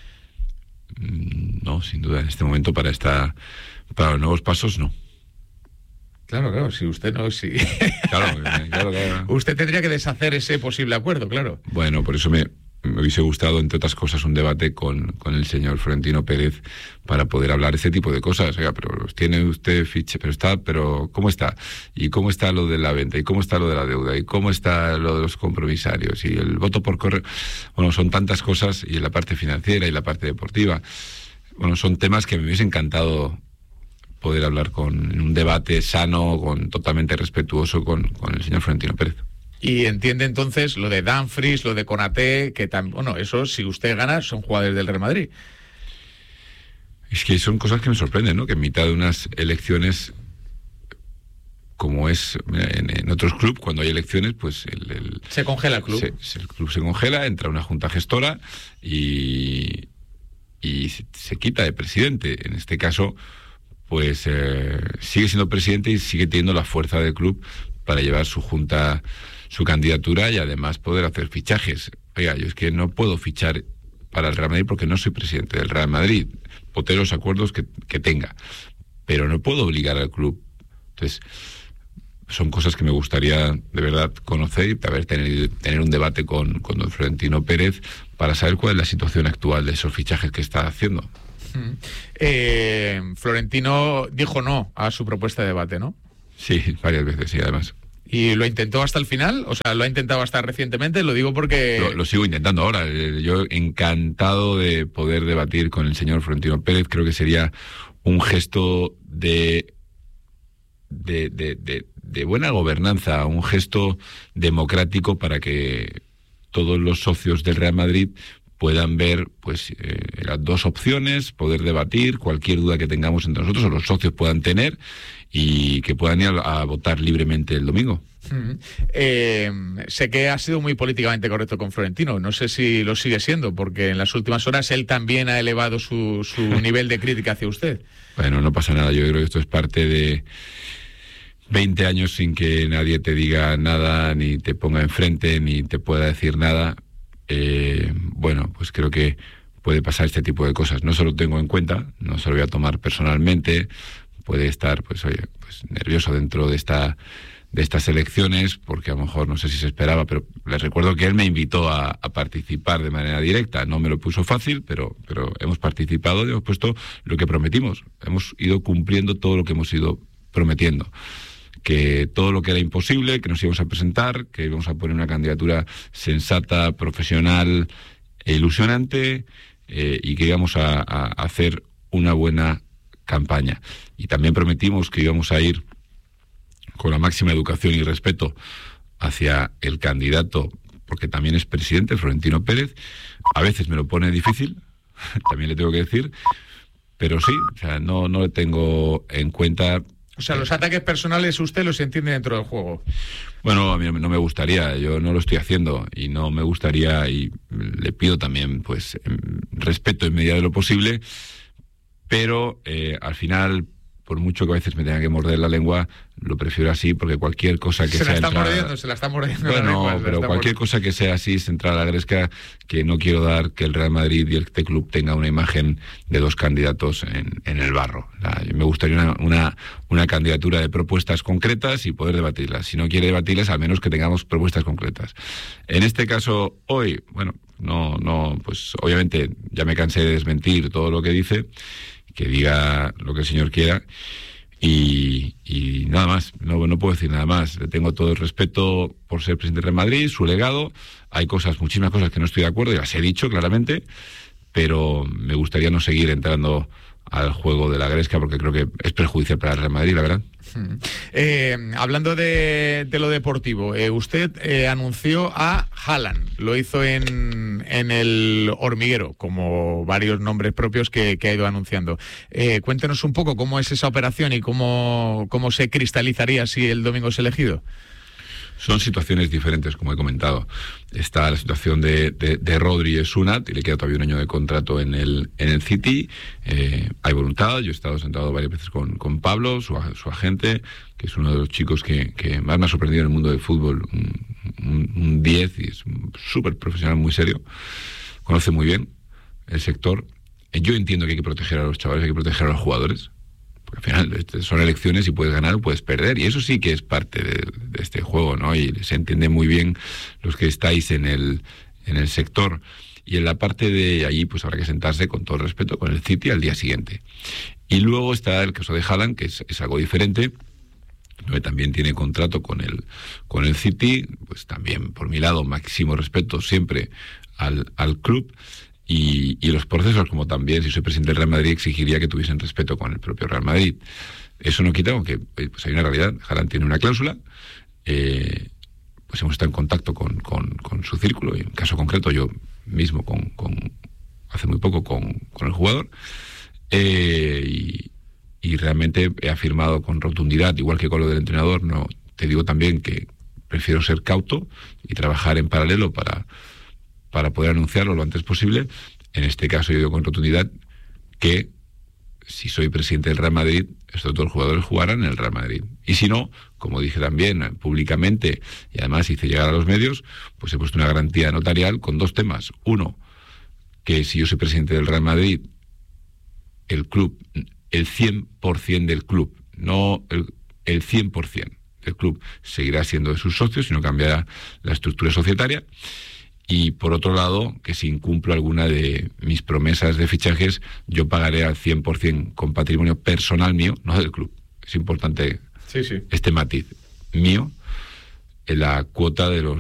No, sin duda, en este momento para esta, para los nuevos pasos, no.
Claro, claro, si usted no... Si...
Claro, claro, claro.
Usted tendría que deshacer ese posible acuerdo, claro.
Bueno, por eso me, me hubiese gustado, entre otras cosas, un debate con, con el señor Florentino Pérez para poder hablar ese tipo de cosas. Oiga, pero los tiene usted fiche, pero está, pero ¿cómo está? ¿Y cómo está lo de la venta? ¿Y cómo está lo de la deuda? ¿Y cómo está lo de los compromisarios? ¿Y el voto por correo? Bueno, son tantas cosas, y la parte financiera y la parte deportiva. Bueno, son temas que me hubiese encantado poder hablar con en un debate sano, con totalmente respetuoso con, con el señor Florentino Pérez.
Y entiende entonces lo de Dumfries, lo de Konaté, que también, bueno, eso si usted gana son jugadores del Real Madrid.
Es que son cosas que me sorprenden, ¿no? Que en mitad de unas elecciones, como es en, en otros clubes, cuando hay elecciones, pues el, el
se congela el club.
Se, el club se congela, entra una junta gestora y, y se, se quita de presidente. En este caso, pues eh, sigue siendo presidente y sigue teniendo la fuerza del club para llevar su junta, su candidatura y además poder hacer fichajes. Oiga, yo es que no puedo fichar para el Real Madrid porque no soy presidente del Real Madrid. Voté los acuerdos que, que tenga, pero no puedo obligar al club. Entonces, son cosas que me gustaría de verdad conocer y haber tener, tener un debate con, con don Florentino Pérez para saber cuál es la situación actual de esos fichajes que está haciendo.
Mm. Eh, Florentino dijo no a su propuesta de debate, ¿no?
Sí, varias veces, sí, además.
¿Y lo intentó hasta el final? O sea, ¿lo ha intentado hasta recientemente? Lo digo porque...
Lo, lo sigo intentando ahora. Yo encantado de poder debatir con el señor Florentino Pérez. Creo que sería un gesto de... De, de, de, de buena gobernanza, un gesto democrático para que todos los socios del Real Madrid puedan ver pues eh, las dos opciones, poder debatir cualquier duda que tengamos entre nosotros o los socios puedan tener y que puedan ir a, a votar libremente el domingo.
Mm. Eh, sé que ha sido muy políticamente correcto con Florentino, no sé si lo sigue siendo, porque en las últimas horas él también ha elevado su, su nivel de crítica hacia usted.
Bueno, no pasa nada, yo creo que esto es parte de veinte años sin que nadie te diga nada, ni te ponga enfrente, ni te pueda decir nada. Eh, bueno, pues creo que puede pasar este tipo de cosas. No se lo tengo en cuenta, no se lo voy a tomar personalmente. Puede estar, pues oye, pues nervioso dentro de esta de estas elecciones, porque a lo mejor no sé si se esperaba, pero les recuerdo que él me invitó a, a participar de manera directa. No me lo puso fácil, pero pero hemos participado y hemos puesto lo que prometimos. Hemos ido cumpliendo todo lo que hemos ido prometiendo. Que todo lo que era imposible, que nos íbamos a presentar, que íbamos a poner una candidatura sensata, profesional e ilusionante, eh, y que íbamos a, a hacer una buena campaña. Y también prometimos que íbamos a ir con la máxima educación y respeto hacia el candidato, porque también es presidente, Florentino Pérez. A veces me lo pone difícil, también le tengo que decir, pero sí, o sea, no, no le tengo en cuenta.
O sea, los ataques personales usted los entiende dentro del juego.
Bueno, a mí no me gustaría, yo no lo estoy haciendo y no me gustaría, y le pido también pues respeto en medida de lo posible, pero eh, al final, por mucho que a veces me tenga que morder la lengua, lo prefiero así, porque cualquier cosa que
se
sea...
Se la está
entrada...
mordiendo, se la está mordiendo.
Bueno,
la lengua,
pero cualquier
mordiendo. cosa
que sea así, central a la gresca, que no quiero dar que el Real Madrid y este club tenga una imagen de dos candidatos en, en el barro. O sea, me gustaría una, una, una candidatura de propuestas concretas y poder debatirlas. Si no quiere debatirlas, al menos que tengamos propuestas concretas. En este caso, hoy, bueno, no, no, pues obviamente ya me cansé de desmentir todo lo que dice, que diga lo que el señor quiera. Y, y nada más, no, no puedo decir nada más. Le tengo todo el respeto por ser presidente del Real Madrid, su legado. Hay cosas, muchísimas cosas que no estoy de acuerdo, ya las he dicho claramente, pero me gustaría no seguir entrando al juego de la gresca porque creo que es perjudicial para el Real Madrid, la verdad.
Eh, hablando de, de lo deportivo, eh, usted eh, anunció a Haaland, lo hizo en, en el hormiguero, como varios nombres propios que, que ha ido anunciando. Eh, cuéntenos un poco cómo es esa operación y cómo, cómo se cristalizaría si el domingo es elegido.
Son situaciones diferentes, como he comentado. Está la situación de, de, de Rodri y Sunat, y le queda todavía un año de contrato en el en el City. Eh, hay voluntad, yo he estado sentado varias veces con, con Pablo, su, su agente, que es uno de los chicos que, que más me ha sorprendido en el mundo del fútbol, un diez, y es súper profesional, muy serio. Conoce muy bien el sector. Yo entiendo que hay que proteger a los chavales, hay que proteger a los jugadores. Al final son elecciones y puedes ganar o puedes perder, y eso sí que es parte de, de este juego, ¿no? Y se entiende muy bien los que estáis en el en el sector. Y en la parte de allí, pues habrá que sentarse con todo el respeto con el City al día siguiente. Y luego está el caso de Haaland, que es, es algo diferente, donde también tiene contrato con el con el City, pues también por mi lado máximo respeto siempre al, al club. Y, y los procesos, como también si soy presidente del Real Madrid, exigiría que tuviesen respeto con el propio Real Madrid. Eso no quita que pues hay una realidad. Haaland tiene una cláusula, eh, pues hemos estado en contacto con, con, con su círculo, y en caso concreto yo mismo con, con hace muy poco con, con el jugador. eh, y, y realmente he afirmado con rotundidad, igual que con lo del entrenador, no te digo también que prefiero ser cauto y trabajar en paralelo para, para poder anunciarlo lo antes posible. En este caso yo digo con rotundidad que si soy presidente del Real Madrid, estos dos jugadores jugarán en el Real Madrid. Y si no, como dije también públicamente, y además hice llegar a los medios, pues he puesto una garantía notarial con dos temas. Uno, que si yo soy presidente del Real Madrid, el club, el cien por ciento del club, no el, el cien por ciento del club seguirá siendo de sus socios, y no cambiará la estructura societaria. Y por otro lado, que si incumplo alguna de mis promesas de fichajes, yo pagaré al cien por ciento con patrimonio personal mío, no del club. Es importante
sí, sí.
este matiz mío, en la cuota de los